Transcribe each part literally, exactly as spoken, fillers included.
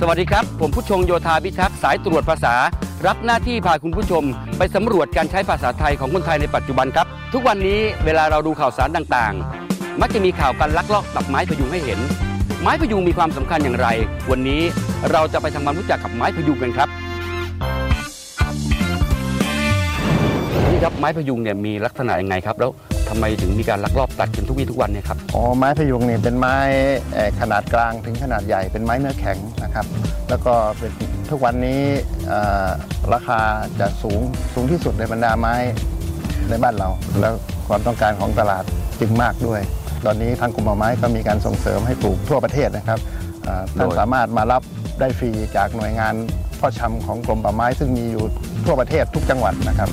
วัสดีครับผมผู้ชงโยธาพิทักษ์สายตรวจภาษารับหน้าที่พาคุณผู้ชมไปสำรวจการใช้ภาษาไทยของคนไทยในปัจจุบันครับทุกวันนี้เวลาเราดูข่าวสารต่างๆมักจะมีข่าวการลักลอบตัดไม้พยุงให้เห็นไม้พยุงมีความสำคัญอย่างไรวันนี้เราจะไปทำความรู้จักกับไม้พยุงกันครับนี่ครับไม้พยุงเนี่ยมีลักษณะยังไงครับแล้วทำไมถึงมีการลักลอบตัดกันทุกวี่ทุกวันเนี่ยครับอ๋อไม้พยุงนี่เป็นไม้ขนาดกลางถึงขนาดใหญ่เป็นไม้เนื้อแข็งนะครับแล้วก็เป็นทุกวันนี้ราคาจะสูงสูงที่สุดในบรรดาไม้ในบ้านเราแล้วความต้องการของตลาดจึงมากด้วยตอนนี้ทางกรมป่าไม้ก็มีการส่งเสริมให้ปลูกทั่วประเทศนะครับท่านสามารถมารับได้ฟรีจากหน่วยงานเพาะชำของกรมป่าไม้ซึ่งมีอยู่ทั่วประเทศทุกจังหวัดนะครับ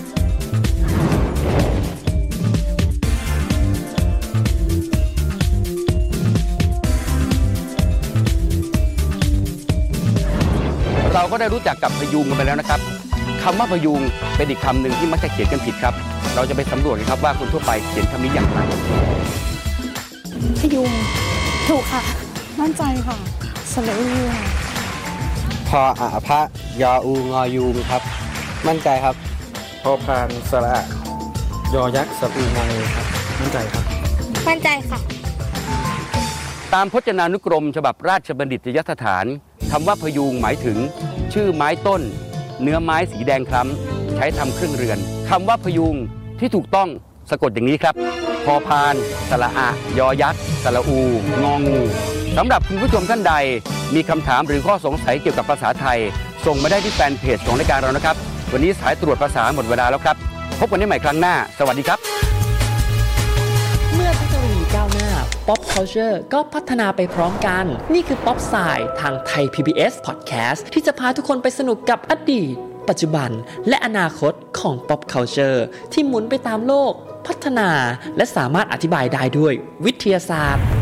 เราก็ได้รู้จักกับพยุงกันไปแล้วนะครับคำว่าพยุงเป็นอีกคำหนึ่งที่มักจะเขียนกันผิดครับเราจะไปสำรวจกันครับว่าคนทั่วไปเขียนคำนี้อย่างไรพยุงถูกค่ะมั่นใจค่ะสระอูค่ะพออะพะยออูงอยูครับมั่นใจครับพอพานสระยอยักษ์สระอูงองูครับมั่นใจครับมั่นใจค่ะตามพจนานุกรมฉบับราชบัณฑิตยสถานคำว่าพยุงหมายถึงชื่อไม้ต้นเนื้อไม้สีแดงคล้ำใช้ทำเครื่องเรือนคำว่าพยุงที่ถูกต้องสะกดอย่างนี้ครับพอพานสระอะยอยักษ์สระอูงองูสำหรับคุณผู้ชมท่านใดมีคำถามหรือข้อสงสัยเกี่ยวกับภาษาไทยส่งมาได้ที่แฟนเพจของรายการเรานะครับวันนี้สายตรวจภาษาหมดเวลาแล้วครับพบกันได้ใหม่ครั้งหน้าสวัสดีครับเมื่อเทคโนโลยีก้าวหน้า Pop Culture ก็พัฒนาไปพร้อมกันนี่คือ Pop Side ทางไทย พี บี เอส Podcast ที่จะพาทุกคนไปสนุกกับอดีตปัจจุบันและอนาคตของ Pop Culture ที่หมุนไปตามโลกพัฒนาและสามารถอธิบายได้ด้วยวิทยาศาสตร์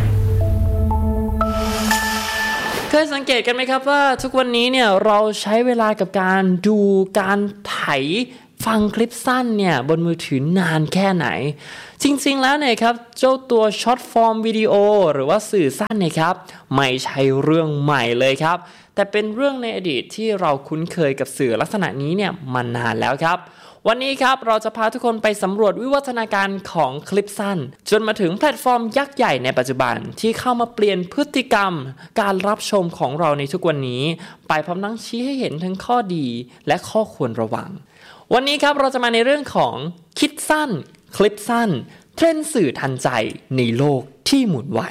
เคยสังเกตกันไหมครับว่าทุกวันนี้เนี่ยเราใช้เวลากับการดูการไถฟังคลิปสั้นเนี่ยบนมือถือนานแค่ไหนจริงๆแล้วเนี่ยครับเจ้าตัวช็อตฟอร์มวิดีโอหรือว่าสื่อสั้นเนี่ยครับไม่ใช่เรื่องใหม่เลยครับแต่เป็นเรื่องในอดีตที่เราคุ้นเคยกับสื่อลักษณะนี้เนี่ยมานานแล้วครับวันนี้ครับเราจะพาทุกคนไปสำรวจวิวัฒนาการของคลิปสั้นจนมาถึงแพลตฟอร์มยักษ์ใหญ่ในปัจจุบันที่เข้ามาเปลี่ยนพฤติกรรมการรับชมของเราในทุกวันนี้ไปพร้อมทั้งชี้ให้เห็นทั้งข้อดีและข้อควรระวังวันนี้ครับเราจะมาในเรื่องของคิดสั้นคลิปสั้นเทรนด์สื่อทันใจในโลกที่หมุนไว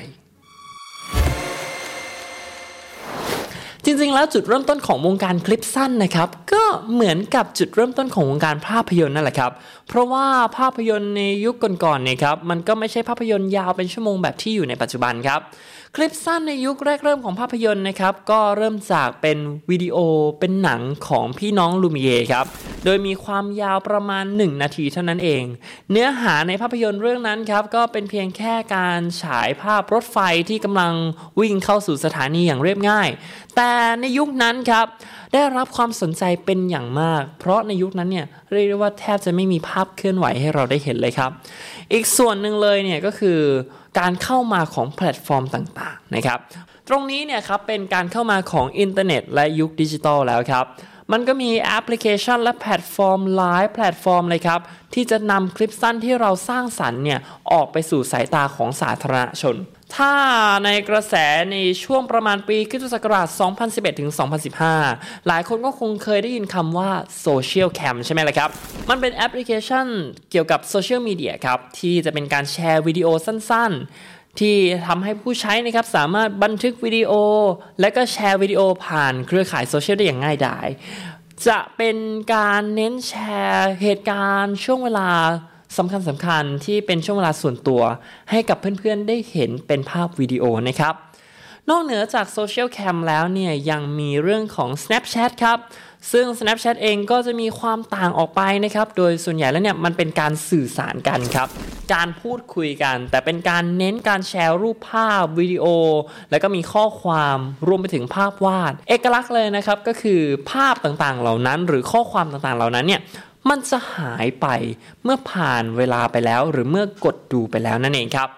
จริงๆแล้วจุดเริ่มต้นของวงการคลิปสั้นนะครับก็เหมือนกับจุดเริ่มต้นของวงการภาพยนตร์นั่นแหละครับเพราะว่าภาพยนตร์ในยุคก่อนๆเนี่ยครับมันก็ไม่ใช่ภาพยนตร์ยาวเป็นชั่วโมงแบบที่อยู่ในปัจจุบันครับคลิปสั้นในยุคแรกเริ่มของภาพยนตร์นะครับก็เริ่มจากเป็นวิดีโอเป็นหนังของพี่น้องลูมิเยร์ครับโดยมีความยาวประมาณหนึ่งนาทีเท่านั้นเองเนื้อหาในภาพยนตร์เรื่องนั้นครับก็เป็นเพียงแค่การฉายภาพรถไฟที่กำลังวิ่งเข้าสู่สถานีอย่างเรียบง่ายแต่ในยุคนั้นครับได้รับความสนใจเป็นอย่างมากเพราะในยุคนั้นเนี่ยเรียกได้ว่าแทบจะไม่มีภาพเคลื่อนไหวให้เราได้เห็นเลยครับอีกส่วนหนึ่งเลยเนี่ยก็คือการเข้ามาของแพลตฟอร์มต่างๆนะครับตรงนี้เนี่ยครับเป็นการเข้ามาของอินเทอร์เน็ตและยุคดิจิทัลแล้วครับมันก็มีแอปพลิเคชันและแพลตฟอร์มหลายแพลตฟอร์มเลยครับที่จะนำคลิปสั้นที่เราสร้างสรรค์เนี่ยออกไปสู่สายตาของสาธารณชนถ้าในกระแสในช่วงประมาณปีคริสตศักราชสองพันสิบเอ็ดถึงสองพันสิบห้าหลายคนก็คงเคยได้ยินคำว่าโซเชียลแคมใช่ไหมล่ะครับมันเป็นแอปพลิเคชันเกี่ยวกับโซเชียลมีเดียครับที่จะเป็นการแชร์วิดีโอสั้นๆที่ทำให้ผู้ใช้นะครับสามารถบันทึกวิดีโอและก็แชร์วิดีโอผ่านเครือข่ายโซเชียลได้อย่างง่ายดายจะเป็นการเน้นแชร์เหตุการณ์ช่วงเวลาสำคัญสำคัญที่เป็นช่วงเวลาส่วนตัวให้กับเพื่อนๆได้เห็นเป็นภาพวิดีโอนะครับนอกเหนือจากโซเชียลแคมแล้วเนี่ยยังมีเรื่องของ Snapchat ครับซึ่ง Snapchat เองก็จะมีความต่างออกไปนะครับโดยส่วนใหญ่แล้วเนี่ยมันเป็นการสื่อสารกันครับการพูดคุยกันแต่เป็นการเน้นการแชร์รูปภาพวิดีโอแล้วก็มีข้อความรวมไปถึงภาพวาดเอกลักษณ์เลยนะครับก็คือภาพต่างๆเหล่านั้นหรือข้อความต่างๆเหล่านั้นเนี่ยมันจะหายไปเมื่อผ่านเวลาไปแล้วหรือเมื่อกดดูไปแล้วนั่นเองครับ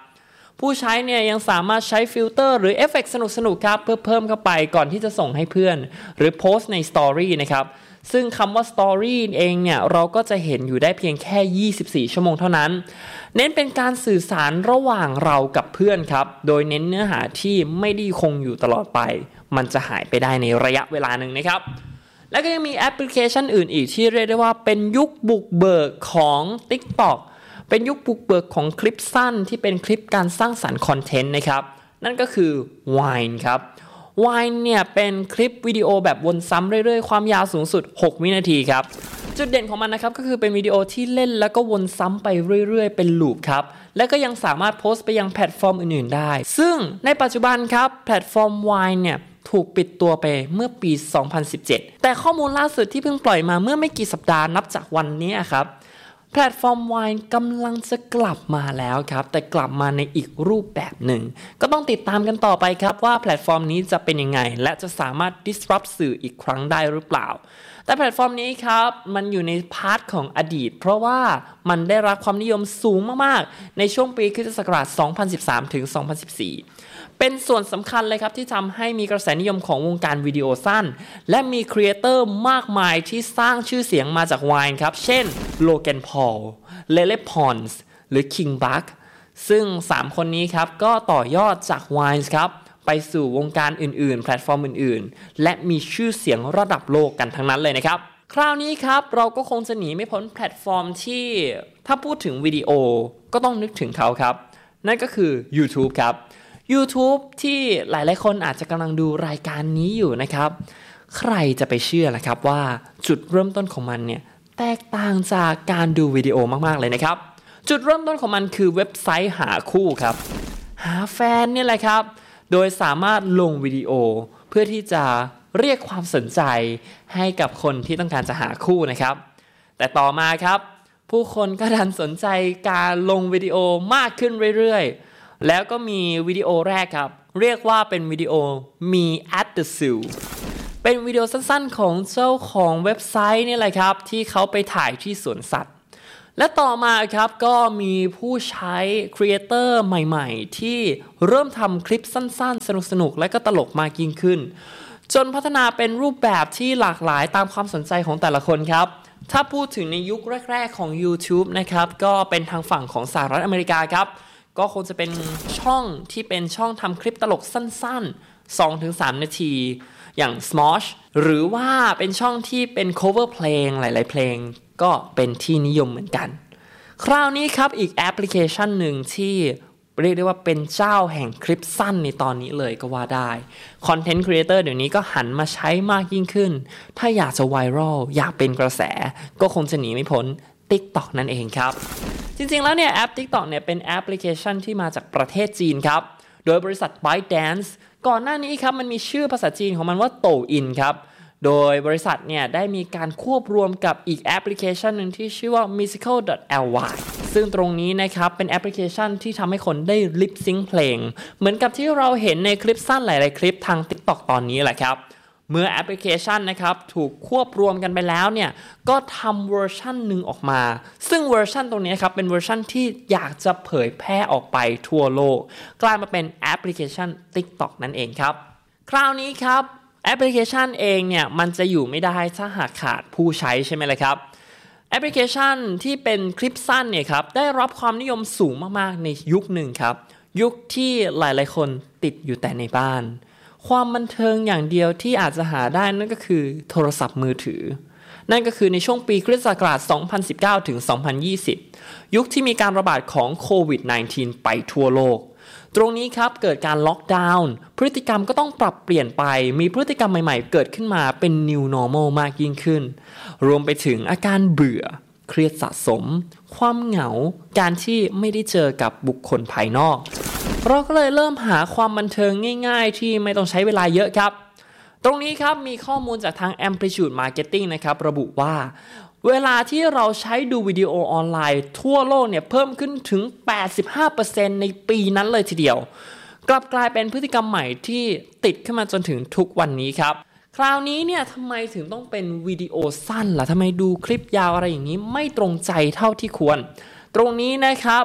ผู้ใช้เนี่ยยังสามารถใช้ฟิลเตอร์หรือเอฟเฟกต์สนุกๆครับเพื่อเพิ่มเข้าไปก่อนที่จะส่งให้เพื่อนหรือโพสต์ในสตอรี่นะครับซึ่งคำว่าสตอรี่เองเนี่ยเราก็จะเห็นอยู่ได้เพียงแค่ยี่สิบสี่ชั่วโมงเท่านั้นเน้นเป็นการสื่อสารระหว่างเรากับเพื่อนครับโดยเน้นเนื้อหาที่ไม่ได้คงอยู่ตลอดไปมันจะหายไปได้ในระยะเวลาหนึ่งนะครับแล้วก็ยังมีแอปพลิเคชันอื่นอีกที่เรียกได้ว่าเป็นยุคบุกเบิกของ TikTok เป็นยุคบุกเบิกของคลิปสั้นที่เป็นคลิปการสร้างสรรค์คอนเทนต์นะครับนั่นก็คือ Vine ครับ Vine เนี่ยเป็นคลิปวิดีโอแบบวนซ้ำเรื่อยๆความยาวสูงสุดหกวินาทีครับจุดเด่นของมันนะครับก็คือเป็นวิดีโอที่เล่นแล้วก็วนซ้ำไปเรื่อยๆเป็นลูปครับและก็ยังสามารถโพสต์ไปยังแพลตฟอร์มอื่นๆได้ซึ่งในปัจจุบันครับแพลตฟอร์ม Vine เนี่ยถูกปิดตัวไปเมื่อปีสองพันสิบเจ็ดแต่ข้อมูลล่าสุดที่เพิ่งปล่อยมาเมื่อไม่กี่สัปดาห์นับจากวันนี้ครับแพลตฟอร์ม Vine กำลังจะกลับมาแล้วครับแต่กลับมาในอีกรูปแบบหนึ่งก็ต้องติดตามกันต่อไปครับว่าแพลตฟอร์มนี้จะเป็นยังไงและจะสามารถ disrupt สื่ออีกครั้งได้หรือเปล่าแต่แพลตฟอร์มนี้ครับมันอยู่ในพาร์ทของอดีตเพราะว่ามันได้รับความนิยมสูงมากๆในช่วงปีคริสตศักราชสองพันสิบสามถึงสองพันสิบสี่เป็นส่วนสำคัญเลยครับที่ทำให้มีกระแสนิยมของวงการวิดีโอสั้นและมีครีเอเตอร์มากมายที่สร้างชื่อเสียงมาจาก Vine ครับเช่นโลแกนพอลเลเล่พอนส์หรือคิงบัคซึ่งสามคนนี้ครับก็ต่อยอดจาก Vine ครับไปสู่วงการอื่นๆแพลตฟอร์มอื่นๆและมีชื่อเสียงระดับโลกกันทั้งนั้นเลยนะครับคราวนี้ครับเราก็คงจะหนีไม่พ้นแพลตฟอร์มที่ถ้าพูดถึงวิดีโอก็ต้องนึกถึงเขาครับนั่นก็คือ YouTube ครับ YouTube ที่หลายๆคนอาจจะกำลังดูรายการนี้อยู่นะครับใครจะไปเชื่อล่ะครับว่าจุดเริ่มต้นของมันเนี่ยแตกต่างจากการดูวิดีโอมากๆเลยนะครับจุดเริ่มต้นของมันคือเว็บไซต์หาคู่ครับหาแฟนเนี่ยแหละครับโดยสามารถลงวิดีโอเพื่อที่จะเรียกความสนใจให้กับคนที่ต้องการจะหาคู่นะครับแต่ต่อมาครับผู้คนก็ดันสนใจการลงวิดีโอมากขึ้นเรื่อยๆแล้วก็มีวิดีโอแรกครับเรียกว่าเป็นวิดีโอ Me at the Zoo เป็นวิดีโอสั้นๆของเจ้าของเว็บไซต์นี่แหละครับที่เขาไปถ่ายที่สวนสัตว์และต่อมาครับก็มีผู้ใช้ครีเอเตอร์ใหม่ๆที่เริ่มทำคลิปสั้นๆสนุกๆและก็ตลกมากยิ่งขึ้นจนพัฒนาเป็นรูปแบบที่หลากหลายตามความสนใจของแต่ละคนครับถ้าพูดถึงในยุคแรกๆของ YouTube นะครับก็เป็นทางฝั่งของสหรัฐอเมริกาครับก็คงจะเป็นช่องที่เป็นช่องทำคลิปตลกสั้นๆ สองถึงสาม นาทีอย่าง Smosh หรือว่าเป็นช่องที่เป็น cover เพลงหลายๆเพลงก็เป็นที่นิยมเหมือนกันคราวนี้ครับอีกแอปพลิเคชันหนึ่งที่เรียกได้ว่าเป็นเจ้าแห่งคลิปสั้นในตอนนี้เลยก็ว่าได้คอนเทนต์ครีเอเตอร์เดี๋ยวนี้ก็หันมาใช้มากยิ่งขึ้นถ้าอยากจะไวรัลอยากเป็นกระแสก็คงจะหนีไม่พ้น TikTok นั่นเองครับจริงๆแล้วเนี่ยแอป TikTok เนี่ยเป็นแอปพลิเคชันที่มาจากประเทศจีนครับโดยบริษัท ByteDance ก่อนหน้านี้ครับมันมีชื่อภาษาจีนของมันว่าโตอินครับโดยบริษัทเนี่ยได้มีการควบรวมกับอีกแอปพลิเคชันหนึ่งที่ชื่อว่า musical ดอท แอล วาย ซึ่งตรงนี้นะครับเป็นแอปพลิเคชันที่ทำให้คนได้ลิปซิงค์เพลงเหมือนกับที่เราเห็นในคลิปสั้นหลายๆคลิปทาง TikTok ตอนนี้แหละครับเมื่อแอปพลิเคชันนะครับถูกควบรวมกันไปแล้วเนี่ยก็ทำเวอร์ชันหนึ่งออกมาซึ่งเวอร์ชันตรงนี้ครับเป็นเวอร์ชันที่อยากจะเผยแพร่ออกไปทั่วโลกกลายมาเป็นแอปพลิเคชัน TikTok นั่นเองครับคราวนี้ครับแอปพลิเคชันเองเนี่ยมันจะอยู่ไม่ได้ถ้าหากขาดผู้ใช้ใช่ไหมล่ะครับแอปพลิเคชันที่เป็นคลิปสั้นเนี่ยครับได้รับความนิยมสูงมากๆในยุคหนึ่งครับยุคที่หลายๆคนติดอยู่แต่ในบ้านความบันเทิงอย่างเดียวที่อาจจะหาได้นั่นก็คือโทรศัพท์มือถือนั่นก็คือในช่วงปีคริสตศักราชสองพันสิบเก้าถึงสองพันยี่สิบยุคที่มีการระบาดของโควิด สิบเก้า ไปทั่วโลกตรงนี้ครับเกิดการล็อกดาวน์พฤติกรรมก็ต้องปรับเปลี่ยนไปมีพฤติกรรมใหม่ๆเกิดขึ้นมาเป็น New Normal มากยิ่งขึ้นรวมไปถึงอาการเบื่อเครียดสะสมความเหงาการที่ไม่ได้เจอกับบุคคลภายนอกเราก็เลยเริ่มหาความบันเทิงง่ายๆที่ไม่ต้องใช้เวลาเยอะครับตรงนี้ครับมีข้อมูลจากทาง Amplitude Marketing นะครับระบุว่าเวลาที่เราใช้ดูวิดีโอออนไลน์ทั่วโลกเนี่ยเพิ่มขึ้นถึง แปดสิบห้าเปอร์เซ็นต์ ในปีนั้นเลยทีเดียวกลับกลายเป็นพฤติกรรมใหม่ที่ติดขึ้นมาจนถึงทุกวันนี้ครับคราวนี้เนี่ยทำไมถึงต้องเป็นวิดีโอสั้นล่ะทำไมดูคลิปยาวอะไรอย่างนี้ไม่ตรงใจเท่าที่ควรตรงนี้นะครับ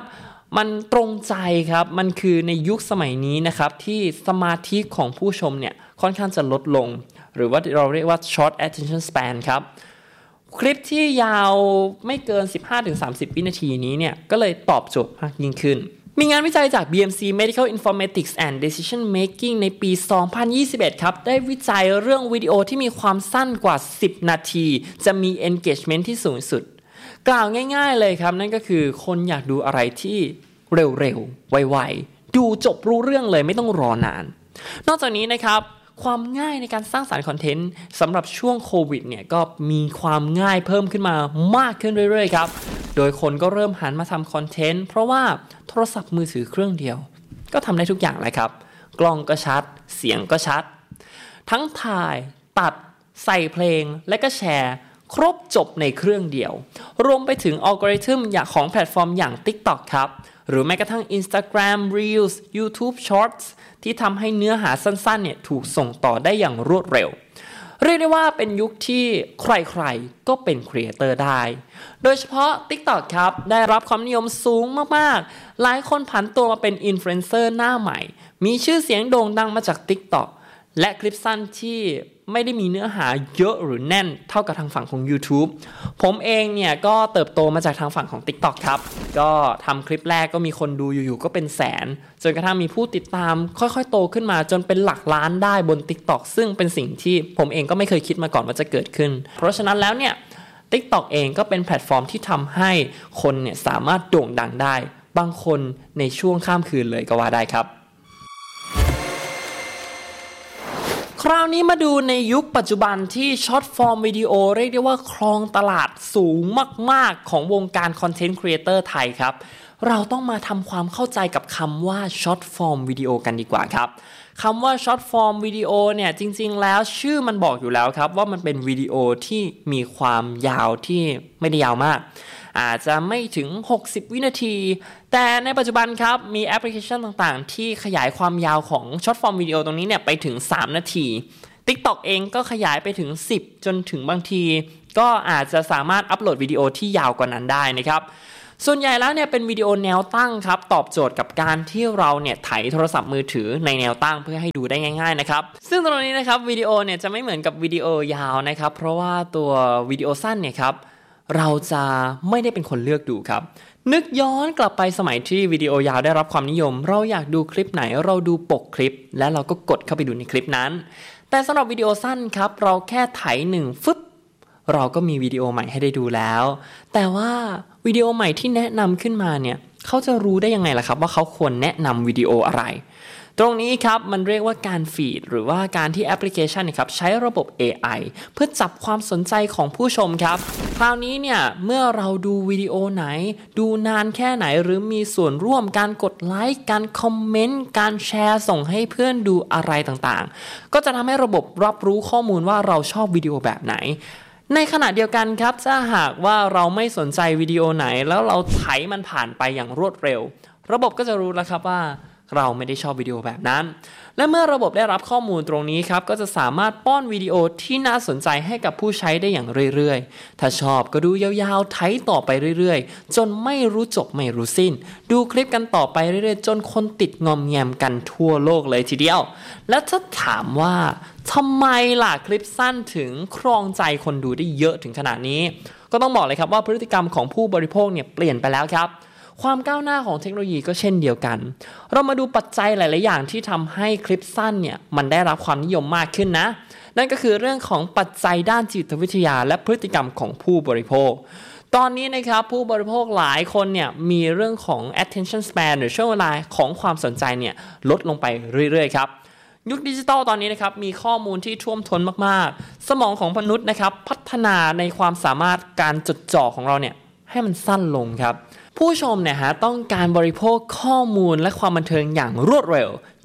มันตรงใจครับมันคือในยุคสมัยนี้นะครับที่สมาธิของผู้ชมเนี่ยค่อนข้างจะลดลงหรือว่าเราเรียกว่า short attention span ครับคลิปที่ยาวไม่เกิน สิบห้าถึงสามสิบ วินาทีนี้เนี่ยก็เลยตอบโจทย์มากยิ่งขึ้นมีงานวิจัยจาก บี เอ็ม ซี Medical Informatics and Decision Making ในปี สองพันยี่สิบเอ็ด ครับได้วิจัยเรื่องวิดีโอที่มีความสั้นกว่า สิบ นาทีจะมี engagement ที่สูงสุดกล่าวง่ายๆเลยครับนั่นก็คือคนอยากดูอะไรที่เร็วๆไวๆดูจบรู้เรื่องเลยไม่ต้องรอนานนอกจากนี้นะครับความง่ายในการสร้างสรรค์คอนเทนต์สำหรับช่วงโควิดเนี่ยก็มีความง่ายเพิ่มขึ้นมามากขึ้นเรื่อยๆครับโดยคนก็เริ่มหันมาทำคอนเทนต์เพราะว่าโทรศัพท์มือถือเครื่องเดียวก็ทำได้ทุกอย่างเลยครับกล้องก็ชัดเสียงก็ชัดทั้งถ่ายตัดใส่เพลงและก็แชร์ครบจบในเครื่องเดียวรวมไปถึงอัลกอริทึมอย่างของแพลตฟอร์มอย่าง TikTok ครับหรือแม้กระทั่ง Instagram Reels YouTube Shorts ที่ทำให้เนื้อหาสั้นๆเนี่ยถูกส่งต่อได้อย่างรวดเร็วเรียกได้ว่าเป็นยุคที่ใครๆก็เป็นครีเอเตอร์ได้โดยเฉพาะ TikTok ครับได้รับความนิยมสูงมากๆหลายคนผันตัวมาเป็นอินฟลูเอนเซอร์หน้าใหม่มีชื่อเสียงโด่งดังมาจาก TikTok และคลิปสั้นที่ไม่ได้มีเนื้อหาเยอะหรือแน่นเท่ากับทางฝั่งของ YouTube ผมเองเนี่ยก็เติบโตมาจากทางฝั่งของ TikTok ครับก็ทำคลิปแรกก็มีคนดูอยู่ๆก็เป็นแสนจนกระทั่งมีผู้ติดตามค่อยๆโตขึ้นมาจนเป็นหลักล้านได้บน TikTok ซึ่งเป็นสิ่งที่ผมเองก็ไม่เคยคิดมาก่อนว่าจะเกิดขึ้นเพราะฉะนั้นแล้วเนี่ย TikTok เองก็เป็นแพลตฟอร์มที่ทำให้คนเนี่ยสามารถโด่งดังได้บางคนในช่วงข้ามคืนเลยก็ว่าได้ครับคราวนี้มาดูในยุคปัจจุบันที่ช็อตฟอร์มวิดีโอเรียกได้ว่าครองตลาดสูงมากๆของวงการคอนเทนต์ครีเอเตอร์ไทยครับเราต้องมาทำความเข้าใจกับคำว่าช็อตฟอร์มวิดีโอกันดีกว่าครับคำว่าช็อตฟอร์มวิดีโอเนี่ยจริงๆแล้วชื่อมันบอกอยู่แล้วครับว่ามันเป็นวิดีโอที่มีความยาวที่ไม่ได้ยาวมากอาจจะไม่ถึงหกสิบวินาทีแต่ในปัจจุบันครับมีแอปพลิเคชันต่างๆที่ขยายความยาวของช็อตฟอร์มวิดีโอตรงนี้เนี่ยไปถึงสามนาที TikTok เองก็ขยายไปถึงสิบจนถึงบางทีก็อาจจะสามารถอัปโหลดวิดีโอที่ยาวกว่านั้นได้นะครับส่วนใหญ่แล้วเนี่ยเป็นวิดีโอแนวตั้งครับตอบโจทย์กับการที่เราเนี่ยไถโทรศัพท์มือถือในแนวตั้งเพื่อให้ดูได้ง่ายๆนะครับซึ่งตรงนี้นะครับวิดีโอเนี่ยจะไม่เหมือนกับวิดีโอยาวนะครับเพราะว่าตัววิดีโอสั้นเนี่ยครับเราจะไม่ได้เป็นคนเลือกดูครับนึกย้อนกลับไปสมัยที่วิดีโอยาวได้รับความนิยมเราอยากดูคลิปไหนเราดูปกคลิปและเราก็กดเข้าไปดูในคลิปนั้นแต่สำหรับวิดีโอสั้นครับเราแค่ไถหนึ่งฟึบเราก็มีวิดีโอใหม่ให้ได้ดูแล้วแต่ว่าวิดีโอใหม่ที่แนะนำขึ้นมาเนี่ยเขาจะรู้ได้ยังไงล่ะครับว่าเขาควรแนะนำวิดีโออะไรตรงนี้ครับมันเรียกว่าการฟีดหรือว่าการที่แอปพลิเคชันนะครับใช้ระบบ เอ ไอ เพื่อจับความสนใจของผู้ชมครับคราวนี้เนี่ยเมื่อเราดูวิดีโอไหนดูนานแค่ไหนหรือมีส่วนร่วมการกดไลค์การคอมเมนต์การแชร์ส่งให้เพื่อนดูอะไรต่างๆก็จะทำให้ระบบรับรู้ข้อมูลว่าเราชอบวิดีโอแบบไหนในขณะเดียวกันครับถ้าหากว่าเราไม่สนใจวิดีโอไหนแล้วเราไถมันผ่านไปอย่างรวดเร็วระบบก็จะรู้แล้วครับว่าเราไม่ได้ชอบวิดีโอแบบนั้นและเมื่อระบบได้รับข้อมูลตรงนี้ครับก็จะสามารถป้อนวิดีโอที่น่าสนใจให้กับผู้ใช้ได้อย่างเรื่อยๆถ้าชอบก็ดูยาวๆไถต่อไปเรื่อยๆจนไม่รู้จบไม่รู้สิ้นดูคลิปกันต่อไปเรื่อยๆจนคนติดงอมแงมกันทั่วโลกเลยทีเดียวและถ้าถามว่าทำไมล่ะคลิปสั้นถึงครองใจคนดูได้เยอะถึงขนาดนี้ก็ต้องบอกเลยครับว่าพฤติกรรมของผู้บริโภคเนี่ยเปลี่ยนไปแล้วครับความก้าวหน้าของเทคโนโลยีก็เช่นเดียวกันเรามาดูปัจจัยหลายๆอย่างที่ทำให้คลิปสั้นเนี่ยมันได้รับความนิยมมากขึ้นนะนั่นก็คือเรื่องของปัจจัยด้านจิตวิทยาและพฤติกรรมของผู้บริโภคตอนนี้นะครับผู้บริโภคหลายคนเนี่ยมีเรื่องของ attention span หรือช่วงเวลาของความสนใจเนี่ยลดลงไปเรื่อยๆครับยุคดิจิตอลตอนนี้นะครับมีข้อมูลที่ท่วมท้นมากๆสมองของมนุษย์นะครับพัฒนาในความสามารถการจดจ่อของเราเนี่ยให้มันสั้นลงครับผู้ชมเนี่ยฮะต้องการบริโภคข้อมูลและความบันเทิงอย่างรวดเร็ว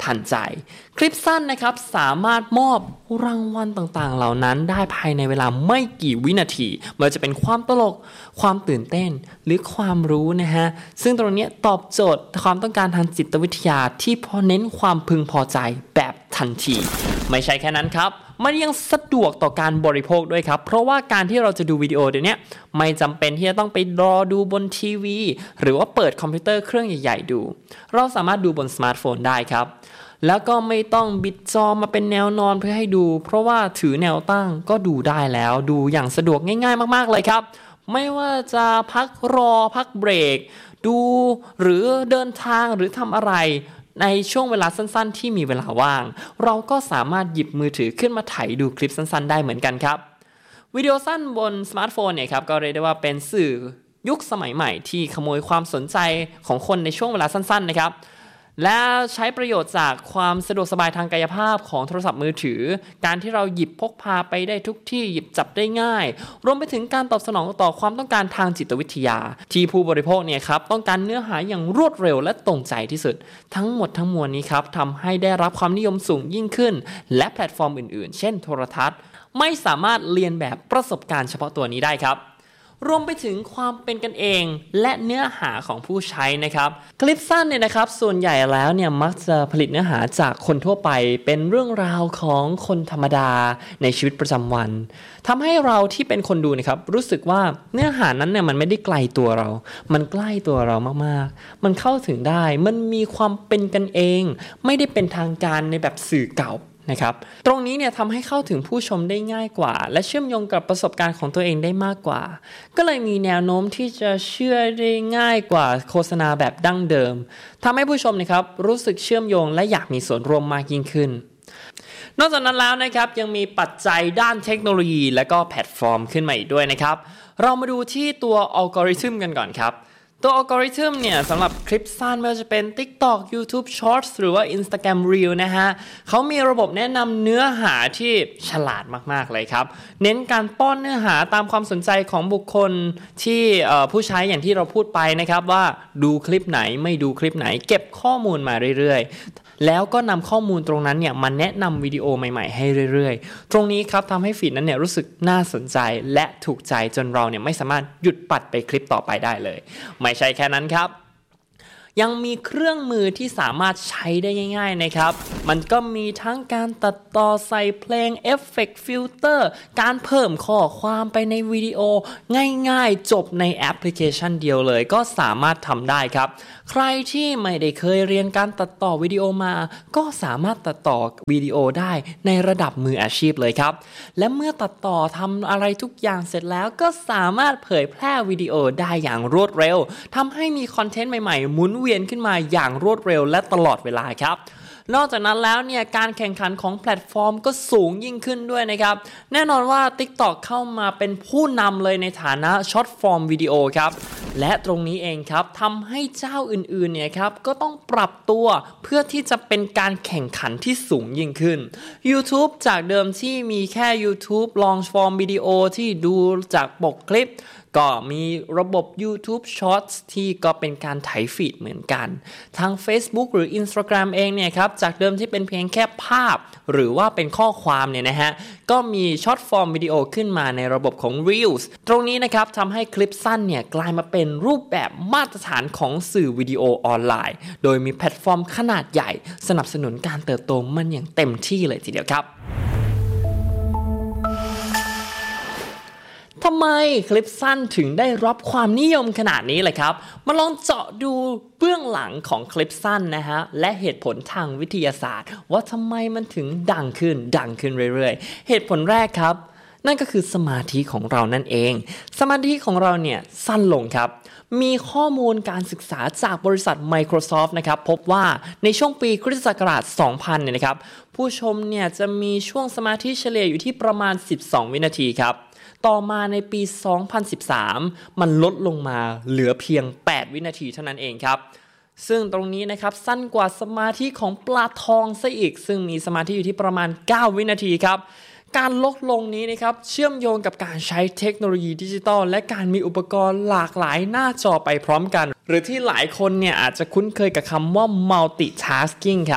ทันใจคลิปสั้นนะครับสามารถมอบรางวัลต่างๆเหล่านั้นได้ภายในเวลาไม่กี่วินาทีไม่ว่าจะเป็นความตลกความตื่นเต้นหรือความรู้นะฮะซึ่งตรงนี้ตอบโจทย์ความต้องการทางจิตวิทยาที่พอเน้นความพึงพอใจแบบทันทีไม่ใช่แค่นั้นครับมันยังสะดวกต่อการบริโภคด้วยครับเพราะว่าการที่เราจะดูวิดีโอเดี๋ยวนี้ไม่จำเป็นที่จะต้องไปรอดูบนทีวีหรือว่าเปิดคอมพิวเตอร์เครื่องใหญ่ๆดูเราสามารถดูบนสมาร์ทโฟนได้ครับแล้วก็ไม่ต้องบิดจอมาเป็นแนวนอนเพื่อให้ดูเพราะว่าถือแนวตั้งก็ดูได้แล้วดูอย่างสะดวกง่ายๆมากๆเลยครับไม่ว่าจะพักรอพักเบรกดูหรือเดินทางหรือทำอะไรในช่วงเวลาสั้นๆที่มีเวลาว่างเราก็สามารถหยิบมือถือขึ้นมาถ่ายดูคลิปสั้นๆได้เหมือนกันครับวิดีโอสั้นบนสมาร์ทโฟนเนี่ยครับก็เรียกได้ว่าเป็นสื่อยุคสมัยใหม่ที่ขโมยความสนใจของคนในช่วงเวลาสั้นๆนะครับและใช้ประโยชน์จากความสะดวกสบายทางกายภาพของโทรศัพท์มือถือการที่เราหยิบพกพาไปได้ทุกที่หยิบจับได้ง่ายรวมไปถึงการตอบสนองต่อความต้องการทางจิตวิทยาที่ผู้บริโภคเนี่ยครับต้องการเนื้อหาอย่างรวดเร็วและตรงใจที่สุดทั้งหมดทั้งมวลนี้ครับทำให้ได้รับความนิยมสูงยิ่งขึ้นและแพลตฟอร์มอื่นๆเช่นโทรทัศน์ไม่สามารถเลียนแบบประสบการณ์เฉพาะตัวนี้ได้ครับรวมไปถึงความเป็นกันเองและเนื้อหาของผู้ใช้นะครับคลิปสั้นเนี่ยนะครับส่วนใหญ่แล้วเนี่ยมักจะผลิตเนื้อหาจากคนทั่วไปเป็นเรื่องราวของคนธรรมดาในชีวิตประจำวันทำให้เราที่เป็นคนดูนะครับรู้สึกว่าเนื้อหานั้นเนี่ยมันไม่ได้ไกลตัวเรามันใกล้ตัวเรามากๆมันเข้าถึงได้มันมีความเป็นกันเองไม่ได้เป็นทางการในแบบสื่อเก่านะครับตรงนี้เนี่ยทำให้เข้าถึงผู้ชมได้ง่ายกว่าและเชื่อมโยงกับประสบการณ์ของตัวเองได้มากกว่าก็เลยมีแนวโน้มที่จะเชื่อได้ง่ายกว่าโฆษณาแบบดั้งเดิมทำให้ผู้ชมนะครับรู้สึกเชื่อมโยงและอยากมีส่วนร่วมมากยิ่งขึ้นนอกจากนั้นแล้วนะครับยังมีปัจจัยด้านเทคโนโลยีและก็แพลตฟอร์มขึ้นมาอีกด้วยนะครับเรามาดูที่ตัวอัลกอริทึมกันก่อนครับตัวอัลกอริทึมเนี่ยสำหรับคลิปสั้นไม่ว่าจะเป็น TikTok YouTube Shorts หรือว่า Instagram Reel นะฮะเขามีระบบแนะนำเนื้อหาที่ฉลาดมากๆเลยครับเน้นการป้อนเนื้อหาตามความสนใจของบุคคลที่ผู้ใช้อย่างที่เราพูดไปนะครับว่าดูคลิปไหนไม่ดูคลิปไหนเก็บข้อมูลมาเรื่อยๆแล้วก็นำข้อมูลตรงนั้นเนี่ยมาแนะนำวิดีโอใหม่ๆให้เรื่อยๆตรงนี้ครับทำให้ฟีดนั้นเนี่ยรู้สึกน่าสนใจและถูกใจจนเราเนี่ยไม่สามารถหยุดปัดไปคลิปต่อไปได้เลยไม่ใช่แค่นั้นครับยังมีเครื่องมือที่สามารถใช้ได้ง่ายๆนะครับมันก็มีทั้งการตัดต่อใส่เพลงเอฟเฟกต์ฟิลเตอร์การเพิ่มข้อความไปในวิดีโอง่ายๆจบในแอปพลิเคชันเดียวเลยก็สามารถทำได้ครับใครที่ไม่ได้เคยเรียนการตัดต่อวิดีโอมาก็สามารถตัดต่อวิดีโอได้ในระดับมืออาชีพเลยครับและเมื่อตัดต่อทำอะไรทุกอย่างเสร็จแล้วก็สามารถเผยแพร่วิดีโอได้อย่างรวดเร็วทำให้มีคอนเทนต์ใหม่ๆหมุนเวียนขึ้นมาอย่างรวดเร็วและตลอดเวลาครับนอกจากนั้นแล้วเนี่ยการแข่งขันของแพลตฟอร์มก็สูงยิ่งขึ้นด้วยนะครับแน่นอนว่า TikTok เข้ามาเป็นผู้นำเลยในฐานะช็อตฟอร์มวิดีโอครับและตรงนี้เองครับทำให้เจ้าอื่นๆเนี่ยครับก็ต้องปรับตัวเพื่อที่จะเป็นการแข่งขันที่สูงยิ่งขึ้น YouTube จากเดิมที่มีแค่ YouTube Long Form วิดีโอที่ดูจากปกคลิปก็มีระบบ YouTube Shorts ที่ก็เป็นการไถฟีดเหมือนกันทาง Facebook หรือ Instagram เองเนี่ยครับจากเดิมที่เป็นเพียงแค่ภาพหรือว่าเป็นข้อความเนี่ยนะฮะก็มีช็อตฟอร์มวิดีโอขึ้นมาในระบบของ Reels ตรงนี้นะครับทำให้คลิปสั้นเนี่ยกลายมาเป็นรูปแบบมาตรฐานของสื่อวิดีโอออนไลน์โดยมีแพลตฟอร์มขนาดใหญ่สนับสนุนการเติบโตมันอย่างเต็มที่เลยทีเดียวครับทำไมคลิปสั้นถึงได้รับความนิยมขนาดนี้เลยครับมาลองเจาะดูเบื้องหลังของคลิปสั้นนะฮะและเหตุผลทางวิทยาศาสตร์ว่าทำไมมันถึงดังขึ้นดังขึ้นเรื่อยๆเหตุผลแรกครับนั่นก็คือสมาธิของเรานั่นเองสมาธิของเราเนี่ยสั้นลงครับมีข้อมูลการศึกษาจากบริษัท Microsoft นะครับพบว่าในช่วงปีคริสตศักราช สองพัน เนี่ยนะครับผู้ชมเนี่ยจะมีช่วงสมาธิเฉลี่ยอยู่ที่ประมาณสิบสองวินาทีครับต่อมาในปี สองพันสิบสาม มันลดลงมาเหลือเพียง แปด วินาทีเท่านั้นเองครับซึ่งตรงนี้นะครับสั้นกว่าสมาธิของปลาทองซะอีกซึ่งมีสมาธิอยู่ที่ประมาณ เก้า วินาทีครับการลดลงนี้นะครับเชื่อมโยงกับการใช้เทคโนโลยีดิจิตอลและการมีอุปกรณ์หลากหลายหน้าจอไปพร้อมกันหรือที่หลายคนเนี่ยอาจจะคุ้นเคยกับคำว่า multitasking ครับ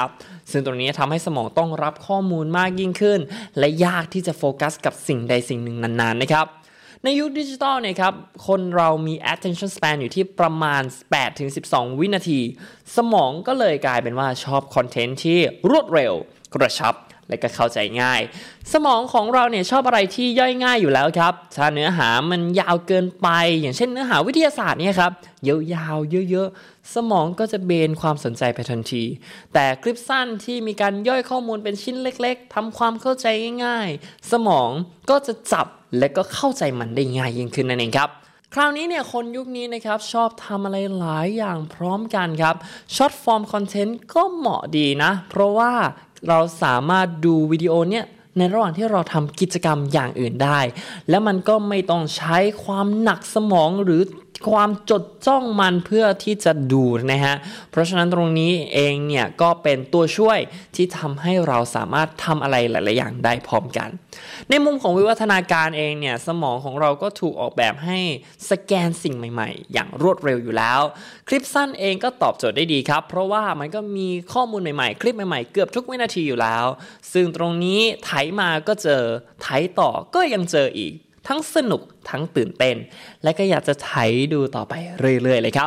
ซึ่งตรงนี้ทำให้สมองต้องรับข้อมูลมากยิ่งขึ้นและยากที่จะโฟกัสกับสิ่งใดสิ่งหนึ่งนานๆนะครับในยุคดิจิทัลเนี่ยครับคนเรามี attention span อยู่ที่ประมาณ แปดถึงสิบสอง วินาทีสมองก็เลยกลายเป็นว่าชอบคอนเทนต์ที่รวดเร็วกระชับและก็เข้าใจง่ายสมองของเราเนี่ยชอบอะไรที่ย่อยง่ายอยู่แล้วครับถ้าเนื้อหามันยาวเกินไปอย่างเช่นเนื้อหาวิทยาศาสตร์เนี่ยครับยาวๆเยอะๆสมองก็จะเบนความสนใจไปทันทีแต่คลิปสั้นที่มีการย่อยข้อมูลเป็นชิ้นเล็กๆทำความเข้าใจง่ายๆสมองก็จะจับและก็เข้าใจมันได้ง่ายยิ่งขึ้นนั่นเองครับคราวนี้เนี่ยคนยุคนี้นะครับชอบทำอะไรหลายอย่างพร้อมกันครับช็อตฟอร์มคอนเทนต์ก็เหมาะดีนะเพราะว่าเราสามารถดูวิดีโอเนี่ยในระหว่างที่เราทำกิจกรรมอย่างอื่นได้และมันก็ไม่ต้องใช้ความหนักสมองหรือความจดจ้องมันเพื่อที่จะดูนะฮะเพราะฉะนั้นตรงนี้เองเนี่ยก็เป็นตัวช่วยที่ทำให้เราสามารถทำอะไรหลายๆอย่างได้พร้อมกันในมุมของวิวัฒนาการเองเนี่ยสมองของเราก็ถูกออกแบบให้สแกนสิ่งใหม่ๆอย่างรวดเร็วอยู่แล้วคลิปสั้นเองก็ตอบโจทย์ได้ดีครับเพราะว่ามันก็มีข้อมูลใหม่ๆคลิปใหม่ๆเกือบทุกวินาทีอยู่แล้วซึ่งตรงนี้ไถมาก็เจอไถต่อก็ยังเจออีกทั้งสนุกทั้งตื่นเต้นและก็อยากจะไถดูต่อไปเรื่อยๆเลยครับ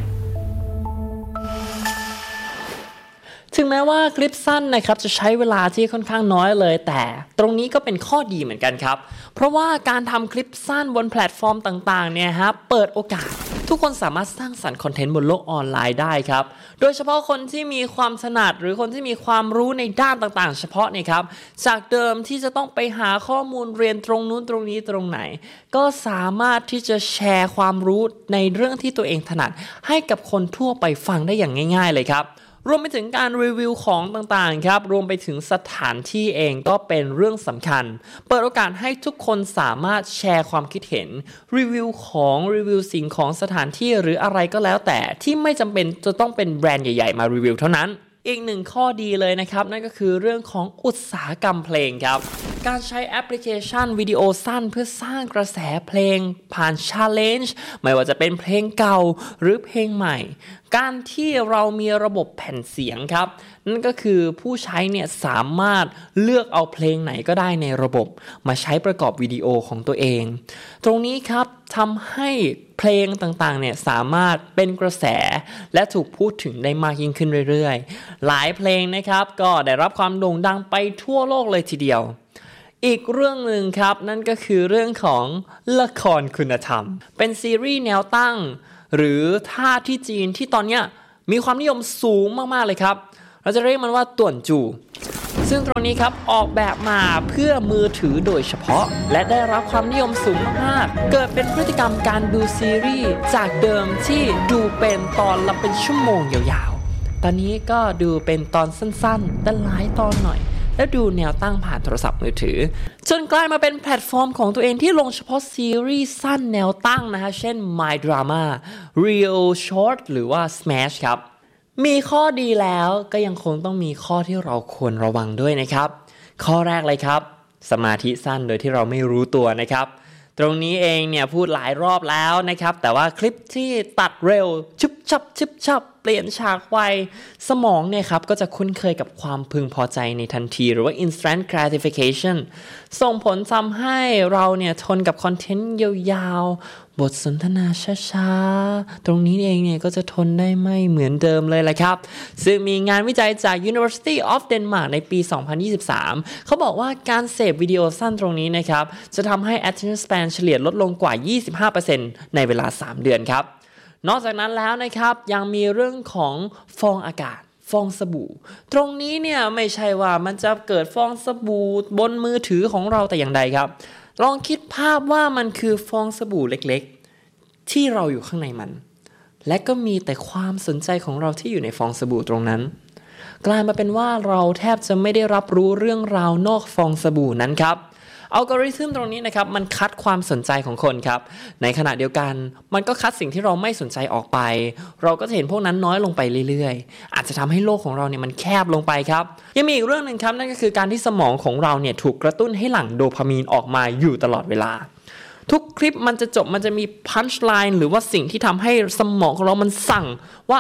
ถึงแม้ว่าคลิปสั้นนะครับจะใช้เวลาที่ค่อนข้างน้อยเลยแต่ตรงนี้ก็เป็นข้อดีเหมือนกันครับเพราะว่าการทำคลิปสั้นบนแพลตฟอร์มต่างๆเนี่ยฮะเปิดโอกาสทุกคนสามารถสร้างสรรค์คอนเทนต์บนโลกออนไลน์ได้ครับโดยเฉพาะคนที่มีความถนัดหรือคนที่มีความรู้ในด้านต่างๆเฉพาะเนี่ยครับจากเดิมที่จะต้องไปหาข้อมูลเรียนตรงนู้นตรงนี้ตรงไหนก็สามารถที่จะแชร์ความรู้ในเรื่องที่ตัวเองถนัดให้กับคนทั่วไปฟังได้อย่างง่ายๆเลยครับรวมไปถึงการรีวิวของต่างๆครับรวมไปถึงสถานที่เองก็เป็นเรื่องสำคัญเปิดโอกาสให้ทุกคนสามารถแชร์ความคิดเห็นรีวิวของรีวิวสิ่งของสถานที่หรืออะไรก็แล้วแต่ที่ไม่จำเป็นจะต้องเป็นแบรนด์ใหญ่ๆมารีวิวเท่านั้นอีกหนึ่งข้อดีเลยนะครับนั่นก็คือเรื่องของอุตสาหกรรมเพลงครับการใช้แอปพลิเคชันวิดีโอสั้นเพื่อสร้างกระแสเพลงผ่าน Challenge ไม่ว่าจะเป็นเพลงเก่าหรือเพลงใหม่การที่เรามีระบบแผ่นเสียงครับนั่นก็คือผู้ใช้เนี่ยสามารถเลือกเอาเพลงไหนก็ได้ในระบบมาใช้ประกอบวิดีโอของตัวเองตรงนี้ครับทำให้เพลงต่างๆเนี่ยสามารถเป็นกระแสและถูกพูดถึงได้มากยิ่งขึ้นเรื่อยๆหลายเพลงนะครับก็ได้รับความโด่งดังไปทั่วโลกเลยทีเดียวอีกเรื่องหนึ่งครับนั่นก็คือเรื่องของละครคุณธรรมเป็นซีรีส์แนวตั้งหรือท่าที่จีนที่ตอนนี้มีความนิยมสูงมากๆเลยครับเราจะเรียกมันว่าต่วนจูซึ่งตรงนี้ครับออกแบบมาเพื่อมือถือโดยเฉพาะและได้รับความนิยมสูงมากๆเกิดเป็นพฤติกรรมการดูซีรีส์จากเดิมที่ดูเป็นตอนละเป็นชั่วโมงยาวๆตอนนี้ก็ดูเป็นตอนสั้นๆแต่หลายตอนหน่อยและดูแนวตั้งผ่านโทรศัพท์มือถือจนกลายมาเป็นแพลตฟอร์มของตัวเองที่ลงเฉพาะซีรีส์สั้นแนวตั้งนะฮะเช่น My Drama Real Short หรือว่า Smash ครับมีข้อดีแล้วก็ยังคงต้องมีข้อที่เราควรระวังด้วยนะครับข้อแรกเลยครับสมาธิสั้นโดยที่เราไม่รู้ตัวนะครับตรงนี้เองเนี่ยพูดหลายรอบแล้วนะครับแต่ว่าคลิปที่ตัดเร็วชุบชับชุบชับเปลี่ยนฉากไวสมองเนี่ยครับก็จะคุ้นเคยกับความพึงพอใจในทันทีหรือว่า instant gratification ส่งผลทำให้เราเนี่ยทนกับคอนเทนต์ยาวๆบทสนทนาช้าๆตรงนี้เองเนี่ยก็จะทนได้ไม่เหมือนเดิมเลยแหละครับซึ่งมีงานวิจัยจาก University of Denmark ในปี สองพันยี่สิบสาม เขาบอกว่าการเสพวิดีโอสั้นตรงนี้นะครับจะทำให้ attention span เฉลี่ยลดลงกว่า ยี่สิบห้าเปอร์เซ็นต์ ในเวลาสามเดือนครับนอกจากนั้นแล้วนะครับยังมีเรื่องของฟองอากาศฟองสบู่ตรงนี้เนี่ยไม่ใช่ว่ามันจะเกิดฟองสบู่บนมือถือของเราแต่อย่างใดครับลองคิดภาพว่ามันคือฟองสบู่เล็กๆที่เราอยู่ข้างในมันและก็มีแต่ความสนใจของเราที่อยู่ในฟองสบู่ตรงนั้นกลายมาเป็นว่าเราแทบจะไม่ได้รับรู้เรื่องราวนอกฟองสบู่นั้นครับอัลกอริทึมตรงนี้นะครับมันคัดความสนใจของคนครับในขณะเดียวกันมันก็คัดสิ่งที่เราไม่สนใจออกไปเราก็จะเห็นพวกนั้นน้อยลงไปเรื่อยๆอาจจะทำให้โลกของเราเนี่ยมันแคบลงไปครับยังมีอีกเรื่องนึงครับนั่นก็คือการที่สมองของเราเนี่ยถูกกระตุ้นให้หลั่งโดพามีนออกมาอยู่ตลอดเวลาทุกคลิปมันจะจบมันจะมีพันช์ไลน์หรือว่าสิ่งที่ทำให้สมองของเรามันสั่งว่า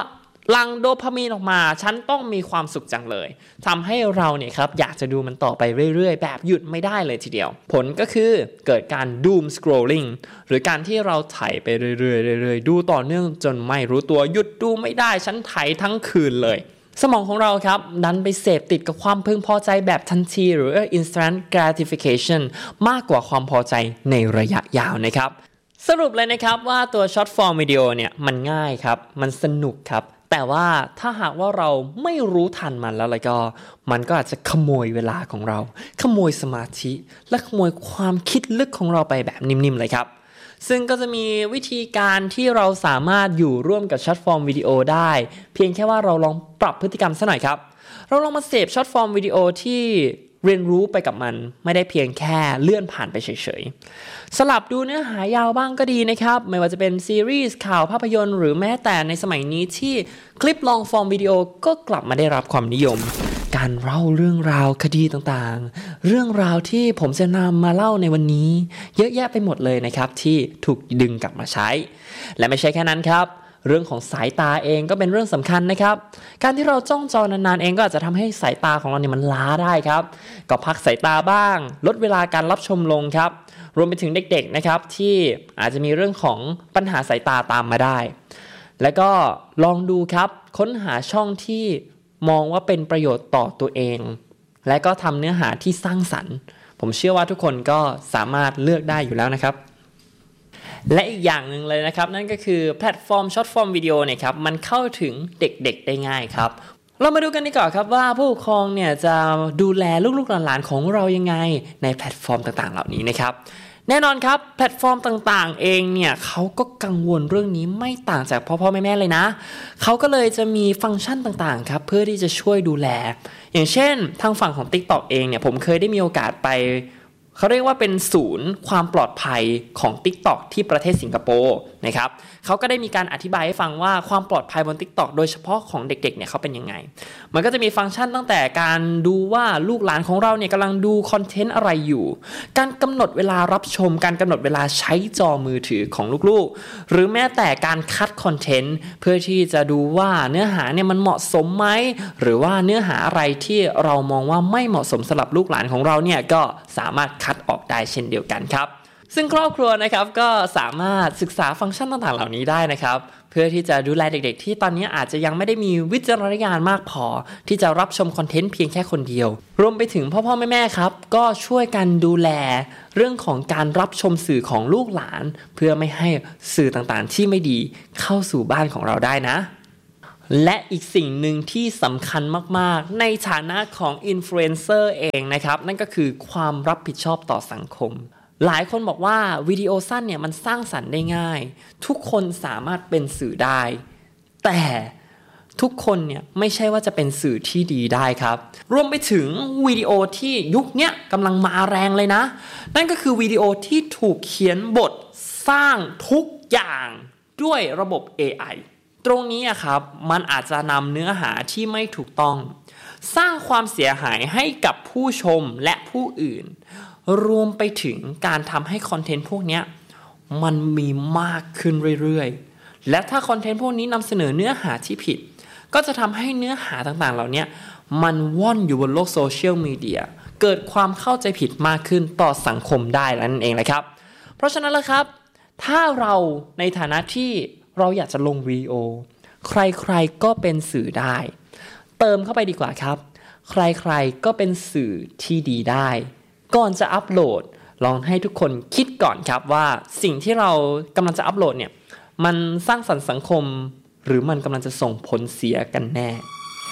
หลั่งโดพามีนออกมาฉันต้องมีความสุขจังเลยทำให้เราเนี่ยครับอยากจะดูมันต่อไปเรื่อยๆแบบหยุดไม่ได้เลยทีเดียวผลก็คือเกิดการ doom scrolling หรือการที่เราไถไปเรื่อยๆเรื่อยๆดูต่อเนื่องจนไม่รู้ตัวหยุดดูไม่ได้ฉันไถทั้งคืนเลยสมองของเราครับดันไปเสพติดกับความพึงพอใจแบบทันทีหรือ instant gratification มากกว่าความพอใจในระยะยาวนะครับสรุปเลยนะครับว่าตัว short form video เนี่ยมันง่ายครับมันสนุกครับแต่ว่าถ้าหากว่าเราไม่รู้ทันมันแล้วแล้วก็มันก็อาจจะขโมยเวลาของเราขโมยสมาธิและขโมยความคิดลึกของเราไปแบบนิ่มๆเลยครับซึ่งก็จะมีวิธีการที่เราสามารถอยู่ร่วมกับช็อตฟอร์มวิดีโอได้เพียงแค่ว่าเราลองปรับพฤติกรรมซะหน่อยครับเราลองมาเสพช็อตฟอร์มวิดีโอที่เรียนรู้ไปกับมันไม่ได้เพียงแค่เลื่อนผ่านไปเฉยๆสลับดูเนื้อหายาวบ้างก็ดีนะครับไม่ว่าจะเป็นซีรีส์ข่าวภาพยนตร์หรือแม้แต่ในสมัยนี้ที่คลิปลองฟอร์มวิดีโอก็กลับมาได้รับความนิยมการเล่าเรื่องราวคดีต่างๆเรื่องราวที่ผมจะนำมาเล่าในวันนี้เยอะแยะไปหมดเลยนะครับที่ถูกดึงกลับมาใช้และไม่ใช่แค่นั้นครับเรื่องของสายตาเองก็เป็นเรื่องสำคัญนะครับการที่เราจ้องจอนานๆเองก็อาจจะทำให้สายตาของเราเนี่ยมันล้าได้ครับก็พักสายตาบ้างลดเวลาการรับชมลงครับรวมไปถึงเด็กๆนะครับที่อาจจะมีเรื่องของปัญหาสายตาตามมาได้แล้วก็ลองดูครับค้นหาช่องที่มองว่าเป็นประโยชน์ต่อตัวเองและก็ทำเนื้อหาที่สร้างสรรค์ผมเชื่อว่าทุกคนก็สามารถเลือกได้อยู่แล้วนะครับและอีกอย่างหนึ่งเลยนะครับนั่นก็คือแพลตฟอร์มช็อตฟอร์มวิดีโอเนี่ยครับมันเข้าถึงเด็กๆได้ง่ายครับเรามาดูกันดีกว่าครับว่าผู้ปกครองเนี่ยจะดูแลลูกๆหลานๆของเรายังไงในแพลตฟอร์มต่างๆเหล่านี้นะครับแน่นอนครับแพลตฟอร์มต่างๆเองเนี่ยเขาก็กังวลเรื่องนี้ไม่ต่างจากพ่อๆแม่ๆเลยนะเขาก็เลยจะมีฟังก์ชันต่างๆครับเพื่อที่จะช่วยดูแลอย่างเช่นทางฝั่งของ TikTok เองเนี่ยผมเคยได้มีโอกาสไปเขาเรียกว่าเป็นศูนย์ความปลอดภัยของ TikTok ที่ประเทศสิงคโปร์นะครับเขาก็ได้มีการอธิบายให้ฟังว่าความปลอดภัยบน TikTok โดยเฉพาะของเด็กๆเนี่ยเขาเป็นยังไงมันก็จะมีฟังก์ชันตั้งแต่การดูว่าลูกหลานของเราเนี่ยกำลังดูคอนเทนต์อะไรอยู่การกำหนดเวลารับชมการกำหนดเวลาใช้จอมือถือของลูกๆหรือแม้แต่การคัดคอนเทนต์เพื่อที่จะดูว่าเนื้อหาเนี่ยมันเหมาะสมไหมหรือว่าเนื้อหาอะไรที่เรามองว่าไม่เหมาะสมสำหรับลูกหลานของเราเนี่ยก็สามารถคัดออกได้เช่นเดียวกันครับซึ่งครอบครัวนะครับก็สามารถศึกษาฟังก์ชันต่างๆเหล่านี้ได้นะครับเพื่อที่จะดูแลเด็กๆที่ตอนนี้อาจจะยังไม่ได้มีวิจารณญาณมากพอที่จะรับชมคอนเทนต์เพียงแค่คนเดียวรวมไปถึงพ่อๆแม่ๆครับก็ช่วยกันดูแลเรื่องของการรับชมสื่อของลูกหลานเพื่อไม่ให้สื่อต่างๆที่ไม่ดีเข้าสู่บ้านของเราได้นะและอีกสิ่งหนึ่งที่สำคัญมากๆในฐานะของอินฟลูเอนเซอร์เองนะครับนั่นก็คือความรับผิดชอบต่อสังคมหลายคนบอกว่าวิดีโอสั้นเนี่ยมันสร้างสรรค์ได้ง่ายทุกคนสามารถเป็นสื่อได้แต่ทุกคนเนี่ยไม่ใช่ว่าจะเป็นสื่อที่ดีได้ครับรวมไปถึงวิดีโอที่ยุคนี้กำลังมาแรงเลยนะนั่นก็คือวิดีโอที่ถูกเขียนบทสร้างทุกอย่างด้วยระบบ เอ ไอ ตรงนี้อะครับมันอาจจะนำเนื้อหาที่ไม่ถูกต้องสร้างความเสียหายให้กับผู้ชมและผู้อื่นรวมไปถึงการทำให้คอนเทนต์พวกนี้มันมีมากขึ้นเรื่อยๆและถ้าคอนเทนต์พวกนี้นำเสนอเนื้อหาที่ผิดก็จะทำให้เนื้อหาต่างๆเหล่านี้มันว่อนอยู่บนโลกโซเชียลมีเดียเกิดความเข้าใจผิดมากขึ้นต่อสังคมได้แล้วนั่นเองแหละครับเพราะฉะนั้นแล้วครับถ้าเราในฐานะที่เราอยากจะลงวิดีโอใครๆก็เป็นสื่อได้เติมเข้าไปดีกว่าครับใครๆก็เป็นสื่อที่ดีได้ก่อนจะอัปโหลดลองให้ทุกคนคิดก่อนครับว่าสิ่งที่เรากำลังจะอัปโหลดเนี่ยมันสร้างสรรค์สังคมหรือมันกำลังจะส่งผลเสียกันแน่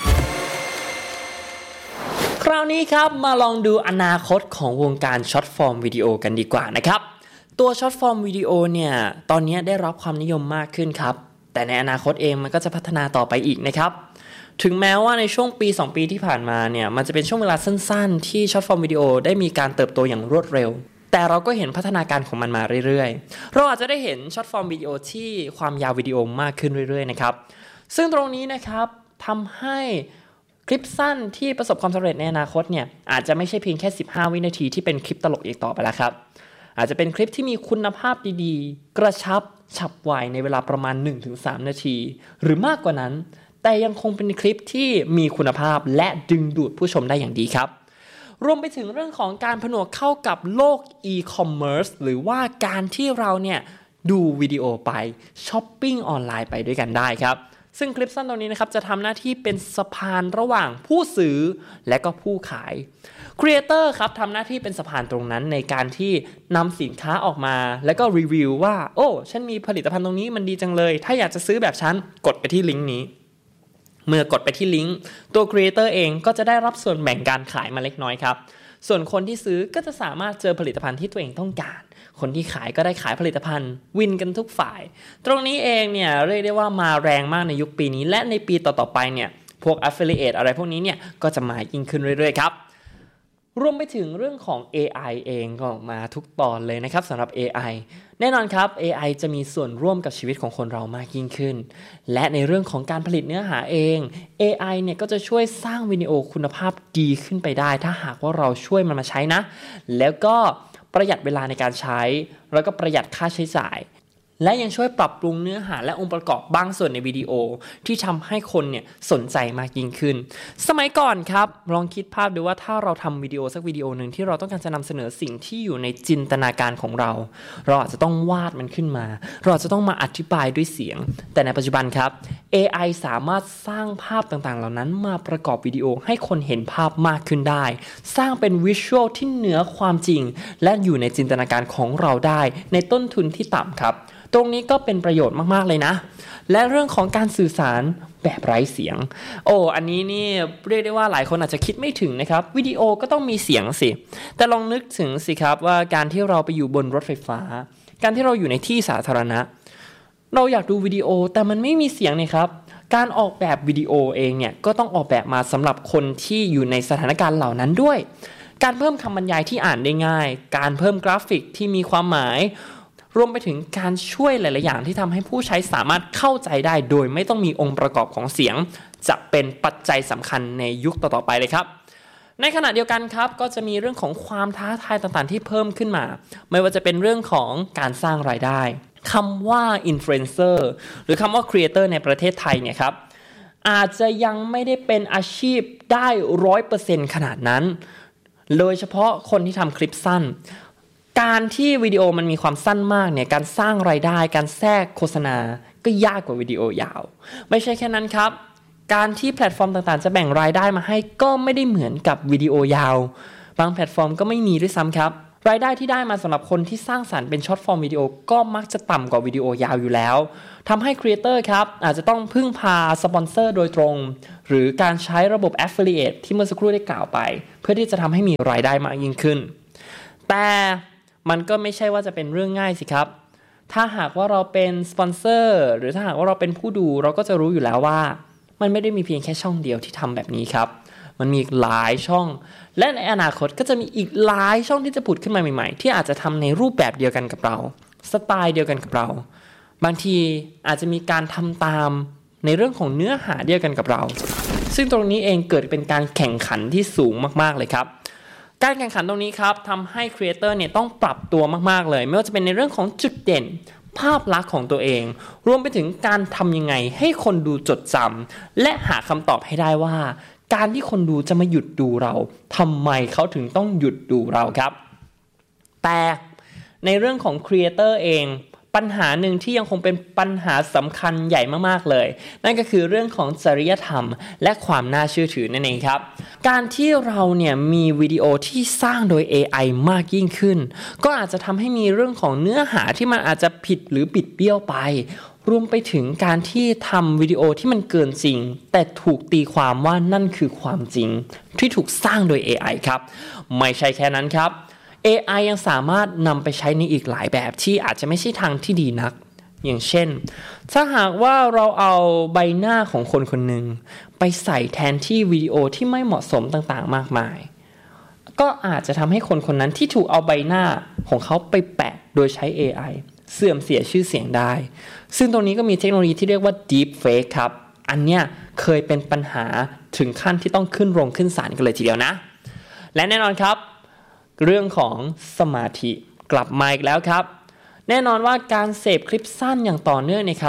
คราวนี้ครับมาลองดูอนาคตของวงการช็อตฟอร์มวิดีโอกันดีกว่านะครับตัวช็อตฟอร์มวิดีโอเนี่ยตอนนี้ได้รับความนิยมมากขึ้นครับแต่ในอนาคตเองมันก็จะพัฒนาต่อไปอีกนะครับถึงแม้ว่าในช่วงปีสองปีที่ผ่านมาเนี่ยมันจะเป็นช่วงเวลาสั้นๆที่ช็อตฟอร์มวิดีโอได้มีการเติบโตอย่างรวดเร็วแต่เราก็เห็นพัฒนาการของมันมาเรื่อยๆเราอาจจะได้เห็นช็อตฟอร์มวิดีโอที่ความยาววิดีโอมากขึ้นเรื่อยๆนะครับซึ่งตรงนี้นะครับทำให้คลิปสั้นที่ประสบความสำเร็จในอนาคตเนี่ยอาจจะไม่ใช่เพียงแค่สิบห้าวินาทีที่เป็นคลิปตลกอีกต่อไปแล้วครับอาจจะเป็นคลิปที่มีคุณภาพดีๆกระชับฉับไวในเวลาประมาณ หนึ่งถึงสาม นาทีหรือมากกว่านั้นแแต่ยังคงเป็นคลิปที่มีคุณภาพและดึงดูดผู้ชมได้อย่างดีครับรวมไปถึงเรื่องของการผนวกเข้ากับโลกอีคอมเมิร์ซหรือว่าการที่เราเนี่ยดูวิดีโอไปช้อปปิ้งออนไลน์ไปด้วยกันได้ครับซึ่งคลิปสั้นตรงนี้นะครับจะทำหน้าที่เป็นสะพานระหว่างผู้ซื้อและก็ผู้ขายครีเอเตอร์ครับทำหน้าที่เป็นสะพานตรงนั้นในการที่นำสินค้าออกมาแล้วก็รีวิวว่าโอ้ฉันมีผลิตภัณฑ์ตรงนี้มันดีจังเลยถ้าอยากจะซื้อแบบฉันกดไปที่ลิงก์นี้เมื่อกดไปที่ลิงก์ตัวครีเอเตอร์เองก็จะได้รับส่วนแบ่งการขายมาเล็กน้อยครับส่วนคนที่ซื้อก็จะสามารถเจอผลิตภัณฑ์ที่ตัวเองต้องการคนที่ขายก็ได้ขายผลิตภัณฑ์วินกันทุกฝ่ายตรงนี้เองเนี่ยเรียกได้ว่ามาแรงมากในยุคปีนี้และในปีต่อๆไปเนี่ยพวก affiliate อะไรพวกนี้เนี่ยก็จะมายิ่งขึ้นเรื่อยๆครับรวมไปถึงเรื่องของ เอ ไอ เองก็มาทุกตอนเลยนะครับสำหรับ เอ ไอ แน่นอนครับ เอ ไอ จะมีส่วนร่วมกับชีวิตของคนเรามากยิ่งขึ้นและในเรื่องของการผลิตเนื้อหาเอง เอ ไอ เนี่ยก็จะช่วยสร้างวิดีโอคุณภาพดีขึ้นไปได้ถ้าหากว่าเราช่วยมันมาใช้นะแล้วก็ประหยัดเวลาในการใช้แล้วก็ประหยัดค่าใช้จ่ายและยังช่วยปรับปรุงเนื้อหาและองค์ประกอบบางส่วนในวิดีโอที่ทำให้คนเนี่ยสนใจมากยิ่งขึ้นสมัยก่อนครับลองคิดภาพดูว่าถ้าเราทำวิดีโอสักวิดีโอหนึ่งที่เราต้องการจะนำเสนอสิ่งที่อยู่ในจินตนาการของเราเราอาจจะต้องวาดมันขึ้นมาเราอาจจะต้องมาอธิบายด้วยเสียงแต่ในปัจจุบันครับ เอ ไอ สามารถสร้างภาพต่างๆเหล่านั้นมาประกอบวิดีโอให้คนเห็นภาพมากขึ้นได้สร้างเป็นวิชวลที่เหนือความจริงและอยู่ในจินตนาการของเราได้ในต้นทุนที่ต่ำครับตรงนี้ก็เป็นประโยชน์มากๆเลยนะและเรื่องของการสื่อสารแบบไร้เสียงโอ้อันนี้นี่เรียกได้ว่าหลายคนอาจจะคิดไม่ถึงนะครับวิดีโอก็ต้องมีเสียงสิแต่ลองนึกถึงสิครับว่าการที่เราไปอยู่บนรถไฟฟ้าการที่เราอยู่ในที่สาธารณะเราอยากดูวิดีโอแต่มันไม่มีเสียงนี่ครับการออกแบบวิดีโอเองเนี่ยก็ต้องออกแบบมาสำหรับคนที่อยู่ในสถานการณ์เหล่านั้นด้วยการเพิ่มคำบรรยายที่อ่านได้ง่ายการเพิ่มกราฟิกที่มีความหมายรวมไปถึงการช่วยหลายๆอย่างที่ทำให้ผู้ใช้สามารถเข้าใจได้โดยไม่ต้องมีองค์ประกอบของเสียงจะเป็นปัจจัยสำคัญในยุคต่อๆไปเลยครับในขณะเดียวกันครับก็จะมีเรื่องของความท้าทายต่างๆที่เพิ่มขึ้นมาไม่ว่าจะเป็นเรื่องของการสร้างรายได้คำว่าอินฟลูเอนเซอร์หรือคำว่าครีเอเตอร์ในประเทศไทยเนี่ยครับอาจจะยังไม่ได้เป็นอาชีพได้ ร้อยเปอร์เซ็นต์ ขนาดนั้นโดยเฉพาะคนที่ทำคลิปสั้นการที่วิดีโอมันมีความสั้นมากเนี่ยการสร้างรายได้การแทรกโฆษณาก็ยากกว่าวิดีโอยาวไม่ใช่แค่นั้นครับการที่แพลตฟอร์มต่างๆจะแบ่งรายได้มาให้ก็ไม่ได้เหมือนกับวิดีโอยาวบางแพลตฟอร์มก็ไม่มีด้วยซ้ำครับรายได้ที่ได้มาสำหรับคนที่สร้างสรรค์เป็นช็อตฟอร์มวิดีโอก็มักจะต่ำกว่าวิดีโอยาวอยู่แล้วทำให้ครีเอเตอร์ครับอาจจะต้องพึ่งพาสปอนเซอร์โดยตรงหรือการใช้ระบบ Affiliate ที่เมื่อสักครู่ได้กล่าวไปเพื่อที่จะทำให้มีรายได้มากยิ่งขึ้นแต่มันก็ไม่ใช่ว่าจะเป็นเรื่องง่ายสิครับถ้าหากว่าเราเป็นสปอนเซอร์หรือถ้าหากว่าเราเป็นผู้ดูเราก็จะรู้อยู่แล้วว่ามันไม่ได้มีเพียงแค่ช่องเดียวที่ทำแบบนี้ครับมันมีหลายช่องและในอนาคตก็จะมีอีกหลายช่องที่จะผุดขึ้นมาใหม่ๆที่อาจจะทำในรูปแบบเดียวกันกับเราสไตล์เดียวกันกับเราบางทีอาจจะมีการทำตามในเรื่องของเนื้อหาเดียวกันกับเราซึ่งตรงนี้เองเกิดเป็นการแข่งขันที่สูงมากๆเลยครับการแข่งขันตรงนี้ครับทำให้ครีเอเตอร์เนี่ยต้องปรับตัวมากๆเลยไม่ว่าจะเป็นในเรื่องของจุดเด่นภาพลักษณ์ของตัวเองรวมไปถึงการทำยังไงให้คนดูจดจำและหาคำตอบให้ได้ว่าการที่คนดูจะมาหยุดดูเราทำไมเขาถึงต้องหยุดดูเราครับแต่ในเรื่องของครีเอเตอร์เองปัญหาหนึ่งที่ยังคงเป็นปัญหาสำคัญใหญ่มากๆเลยนั่นก็คือเรื่องของจริยธรรมและความน่าเชื่อถือนั่นเองครับการที่เราเนี่ยมีวิดีโอที่สร้างโดย เอ ไอ มากยิ่งขึ้นก็อาจจะทำให้มีเรื่องของเนื้อหาที่มันอาจจะผิดหรือบิดเบี้ยวไปรวมไปถึงการที่ทำวิดีโอที่มันเกินจริงแต่ถูกตีความว่านั่นคือความจริงที่ถูกสร้างโดย เอ ไอ ครับไม่ใช่แค่นั้นครับเอ ไอ ยังสามารถนำไปใช้ในอีกหลายแบบที่อาจจะไม่ใช่ทางที่ดีนักอย่างเช่นถ้าหากว่าเราเอาใบหน้าของคนคนหนึ่งไปใส่แทนที่วิดีโอที่ไม่เหมาะสมต่างๆมากมายก็อาจจะทำให้คนคนนั้นที่ถูกเอาใบหน้าของเขาไปแปะโดยใช้ เอ ไอ เสื่อมเสียชื่อเสียงได้ซึ่งตรงนี้ก็มีเทคโนโลยีที่เรียกว่า Deep Fake ครับอันเนี้ยเคยเป็นปัญหาถึงขั้นที่ต้องขึ้นโรงขึ้นศาลกันเลยทีเดียวนะและแน่นอนครับเรื่องของสมาธิกลับมาอีกแล้วครับแน่นอนว่าการเสพคลิปสั้นอย่างต่อเนื่องเนี่ยครับ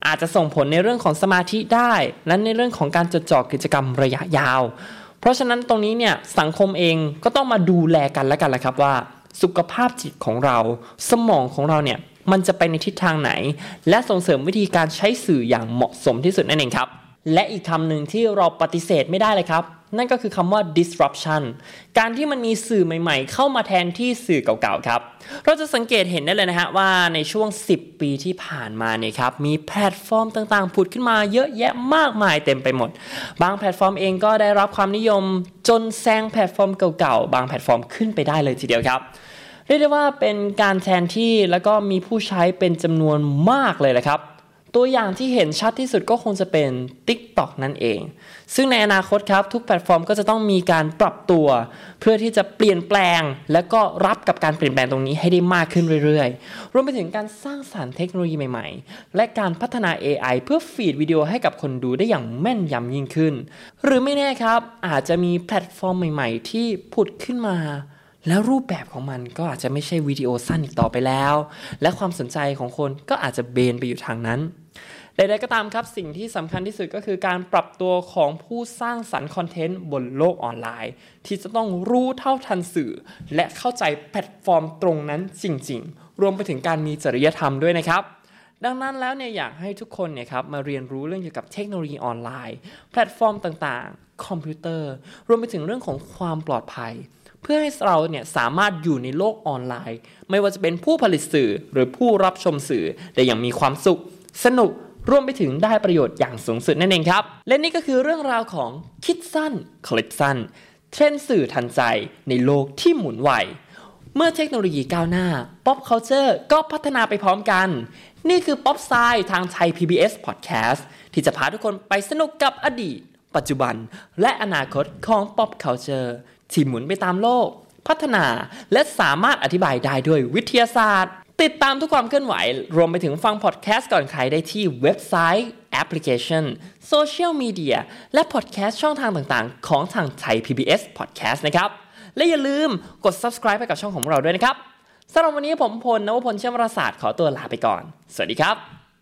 อาจจะส่งผลในเรื่องของสมาธิได้และในเรื่องของการจดจ่อกิจกรรมระยะยาวเพราะฉะนั้นตรงนี้เนี่ยสังคมเองก็ต้องมาดูแลกันแล้วกันแหละครับว่าสุขภาพจิตของเราสมองของเราเนี่ยมันจะไปในทิศทางไหนและส่งเสริมวิธีการใช้สื่ออย่างเหมาะสมที่สุดนั่นเองครับและอีกคำหนึ่งที่เราปฏิเสธไม่ได้เลยครับนั่นก็คือคำว่า disruption การที่มันมีสื่อใหม่ๆเข้ามาแทนที่สื่อเก่าๆครับเราจะสังเกตเห็นได้เลยนะฮะว่าในช่วงสิบปีที่ผ่านมาเนี่ยครับมีแพลตฟอร์มต่างๆผุดขึ้นมาเยอะแยะมากมายเต็มไปหมดบางแพลตฟอร์มเองก็ได้รับความนิยมจนแซงแพลตฟอร์มเก่าๆบางแพลตฟอร์มขึ้นไปได้เลยทีเดียวครับเรียกได้ว่าเป็นการแทนที่แล้วก็มีผู้ใช้เป็นจำนวนมากเลยแหละครับตัวอย่างที่เห็นชัดที่สุดก็คงจะเป็น TikTok นั่นเองซึ่งในอนาคตครับทุกแพลตฟอร์มก็จะต้องมีการปรับตัวเพื่อที่จะเปลี่ยนแปลงและก็รับกับการเปลี่ยนแปลงตรงนี้ให้ได้มากขึ้นเรื่อยๆรวมไปถึงการสร้างสรรค์เทคโนโลยีใหม่ๆและการพัฒนา เอ ไอ เพื่อฟีดวิดีโอให้กับคนดูได้อย่างแม่นยำยิ่งขึ้นหรือไม่แน่ครับอาจจะมีแพลตฟอร์มใหม่ๆที่ผุดขึ้นมาแล้วรูปแบบของมันก็อาจจะไม่ใช่วิดีโอสั้นอีกต่อไปแล้วและความสนใจของคนก็อาจจะเบนไปอยู่ทางนั้นใดๆก็ตามครับสิ่งที่สำคัญที่สุดก็คือการปรับตัวของผู้สร้างสรรค์คอนเทนต์บนโลกออนไลน์ที่จะต้องรู้เท่าทันสื่อและเข้าใจแพลตฟอร์มตรงนั้นจริงๆรวมไปถึงการมีจริยธรรมด้วยนะครับดังนั้นแล้วเนี่ยอยากให้ทุกคนเนี่ยครับมาเรียนรู้เรื่องเกี่ยวกับเทคโนโลยีออนไลน์แพลตฟอร์มต่างๆคอมพิวเตอร์รวมไปถึงเรื่องของความปลอดภัยเพื่อให้เราเนี่ยสามารถอยู่ในโลกออนไลน์ไม่ว่าจะเป็นผู้ผลิตสื่อหรือผู้รับชมสื่อได้อย่างมีความสุขสนุกรวมไปถึงได้ประโยชน์อย่างสูงสุดนั่นเองครับและนี่ก็คือเรื่องราวของคิดสั้นคลิปสั้นเทรนด์สื่อทันใจในโลกที่หมุนไวเมื่อเทคโนโลยีก้าวหน้า Pop Culture ก็พัฒนาไปพร้อมกันนี่คือ Pop Side ทางไทย พี บี เอส Podcast ที่จะพาทุกคนไปสนุกกับอดีตปัจจุบันและอนาคตของ Pop Culture ที่หมุนไปตามโลกพัฒนาและสามารถอธิบายได้ด้วยวิทยาศาสตร์ติดตามทุกความเคลื่อนไหวรวมไปถึงฟังพอดแคสต์ก่อนใครได้ที่เว็บไซต์แอปพลิเคชันโซเชียลมีเดียและพอดแคสต์ช่องทางต่างๆของทางไทย พี บี เอส Podcast นะครับและอย่าลืมกด Subscribe ไปกับช่องของเราด้วยนะครับสำหรับวันนี้ผมพลนวพลเชื่อมรศาสตร์ขอตัวลาไปก่อนสวัสดีครับ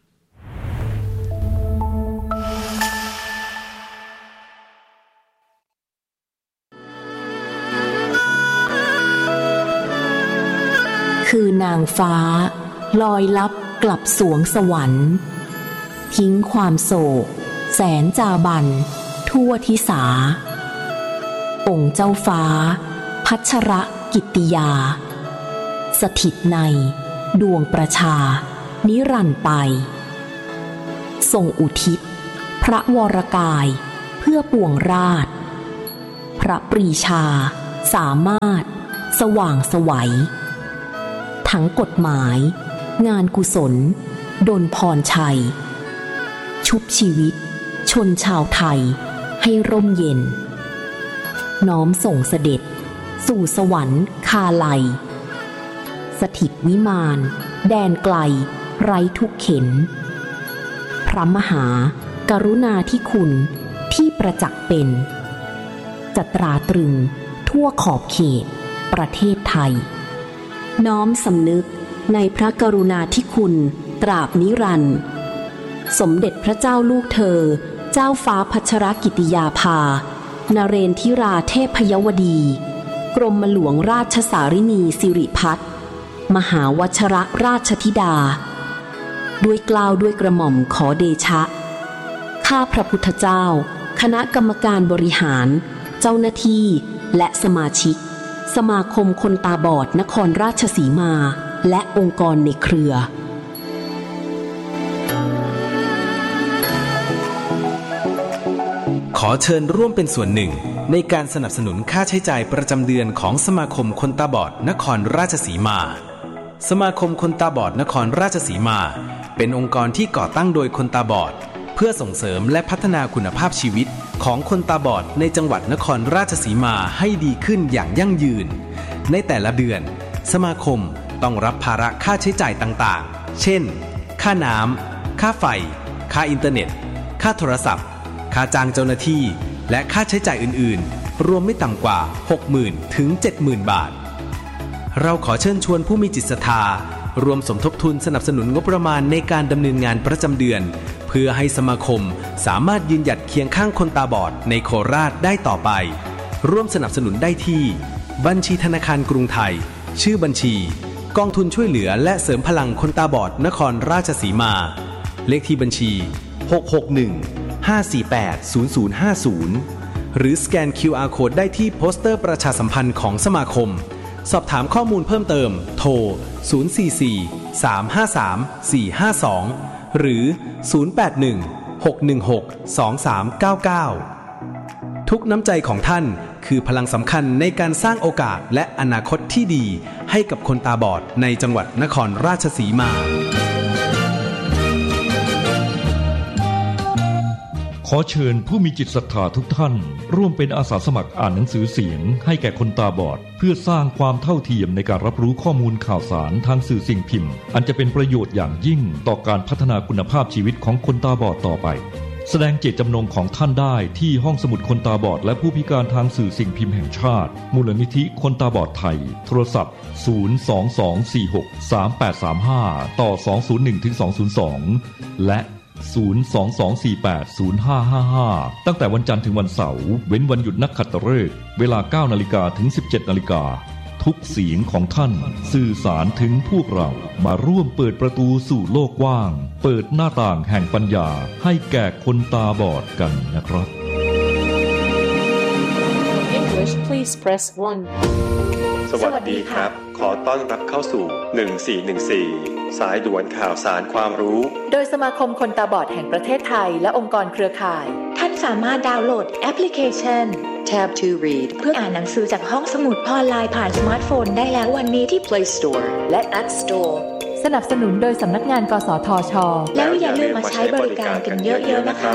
คือนางฟ้าลอยลับกลับสวงสวรรค์ทิ้งความโศกแสนจาบันทั่วทิสาองค์เจ้าฟ้าพัชรกิตติยาสถิตในดวงประชานิรันดร์ไปทรงอุทิศพระวรกายเพื่อปวงราชพระปรีชาสามารถสว่างไสวทั้งกฎหมายงานกุศลดลพรชัยชุบชีวิตชนชาวไทยให้ร่มเย็นน้อมส่งเสด็จสู่สวรรค์คาไลสถิตวิมานแดนไกลไร้ทุกเข็นพระมหากรุณาธิคุณที่ประจักษ์เป็นจะตราตรึงทั่วขอบเขตประเทศไทยน้อมสำนึกในพระกรุณาธิคุณตราบนิรันดร์สมเด็จพระเจ้าลูกเธอเจ้าฟ้าพัชรกิติยาภานเรนทิราเทพยวดีกรมหลวงราชสารินีสิริพัฒน์มหาวชรราชธิดาด้วยเกล้าด้วยกระหม่อมขอเดชะข้าพระพุทธเจ้าคณะกรรมการบริหารเจ้าหน้าที่และสมาชิกสมาคมคนตาบอดนครราชสีมาและองค์กรในเครือขอเชิญร่วมเป็นส่วนหนึ่งในการสนับสนุนค่าใช้จ่ายประจำเดือนของสมาคมคนตาบอดนครราชสีมาสมาคมคนตาบอดนครราชสีมาเป็นองค์กรที่ก่อตั้งโดยคนตาบอดเพื่อส่งเสริมและพัฒนาคุณภาพชีวิตของคนตาบอดในจังหวัดนครราชสีมาให้ดีขึ้นอย่างยั่งยืนในแต่ละเดือนสมาคมต้องรับภาระค่าใช้จ่ายต่างๆเช่นค่าน้ำค่าไฟค่าอินเทอร์เน็ตค่าโทรศัพท์ค่าจ้างเจ้าหน้าที่และค่าใช้จ่ายอื่นๆรวมไม่ต่ำกว่า หกหมื่น ถึง เจ็ดหมื่น บาทเราขอเชิญชวนผู้มีจิตศรัทธารวมสมทบทุนสนับสนุนงบประมาณในการดำเนินงานประจำเดือนเพื่อให้สมาคมสามารถยืนหยัดเคียงข้างคนตาบอดในโคราชได้ต่อไปร่วมสนับสนุนได้ที่บัญชีธนาคารกรุงไทยชื่อบัญชีกองทุนช่วยเหลือและเสริมพลังคนตาบอดนครราชสีมาเลขที่บัญชีหก หก หนึ่ง ห้า สี่ แปด ศูนย์ ศูนย์ ห้า ศูนย์หรือสแกน คิว อาร์ Code ได้ที่โปสเตอร์ประชาสัมพันธ์ของสมาคมสอบถามข้อมูลเพิ่มเติมโทรศูนย์ สี่ สี่ สาม ห้า สาม สี่ ห้า สองหรือศูนย์ แปด หนึ่ง หก หนึ่ง หก สอง สาม เก้า เก้าทุกน้ำใจของท่านคือพลังสำคัญในการสร้างโอกาสและอนาคตที่ดีให้กับคนตาบอดในจังหวัดนครราชสีมาขอเชิญผู้มีจิตศรัทธาทุกท่านร่วมเป็นอาสาสมัครอ่านหนังสือเสียงให้แก่คนตาบอดเพื่อสร้างความเท่าเทียมในการรับรู้ข้อมูลข่าวสารทางสื่อสิ่งพิมพ์อันจะเป็นประโยชน์อย่างยิ่งต่อการพัฒนาคุณภาพชีวิตของคนตาบอดต่อไปแสดงเจตจำนงของท่านได้ที่ห้องสมุดคนตาบอดและผู้พิการทางสื่อสิ่งพิมพ์แห่งชาติมูลนิธิคนตาบอดไทยโทรศัพท์ศูนย์ สอง สอง สี่ หก สาม แปด สาม ห้าต่อสอง ศูนย์ หนึ่ง ถึง สอง ศูนย์ สองและศูนย์ สอง สอง สี่ แปด ศูนย์ ห้า ห้า ห้าตั้งแต่วันจันทร์ถึงวันเสาร์เว้นวันหยุดนักขัตฤกษ์เวลา เก้า นาฬิกาถึง สิบเจ็ด นาฬิกาทุกเสียงของท่านสื่อสารถึงพวกเรามาร่วมเปิดประตูสู่โลกกว้างเปิดหน้าต่างแห่งปัญญาให้แก่คนตาบอดกันนะครับ English please press one สวัสดีครับขอต้อนรับเข้าสู่หนึ่งสี่หนึ่งสี่สายด่วนข่าวสารความรู้โดยสมาคมคนตาบอดแห่งประเทศไทยและองค์กรเครือข่ายท่านสามารถดาวน์โหลดแอปพลิเคชัน Tab to Read เพื่ออ่านหนังสือจากห้องสมุดออนไลน์ผ่านสมาร์ทโฟนได้แล้ววันนี้ที่ Play Store และ App Store สนับสนุนโดยสำนักงานกสทช.แล้วอย่าลืมมาใช้บริการกันเยอะๆนะคะ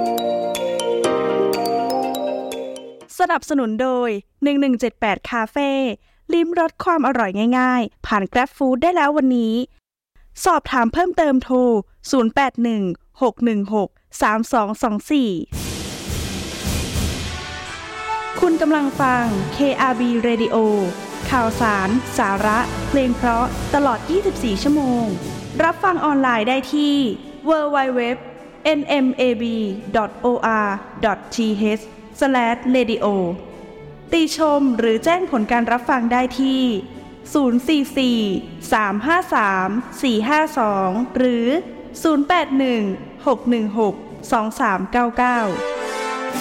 สนับสนุนโดยหนึ่งหนึ่งเจ็ดแปดคาเฟ่ลิ้มรสความอร่อยง่ายๆผ่าน Grab Food ได้แล้ววันนี้สอบถามเพิ่มเติมโทรศูนย์ แปด หนึ่ง หก หนึ่ง หก สาม สอง สอง สี่คุณกำลังฟัง เค อาร์ บี Radio ข่าวสารสาระเพลงเพราะตลอดยี่สิบสี่ชั่วโมงรับฟังออนไลน์ได้ที่ ดับเบิลยู ดับเบิลยู ดับเบิลยู ดอท เอ็น เอ็ม เอ บี ดอท โอ อาร์ ดอท ที เอช สแลช เรดิโอ ติชมหรือแจ้งผลการรับฟังได้ที่ศูนย์ สี่ สี่ สาม ห้า สาม สี่ ห้า สองหรือศูนย์ แปด หนึ่ง หก หนึ่ง หก สอง สาม เก้า เก้า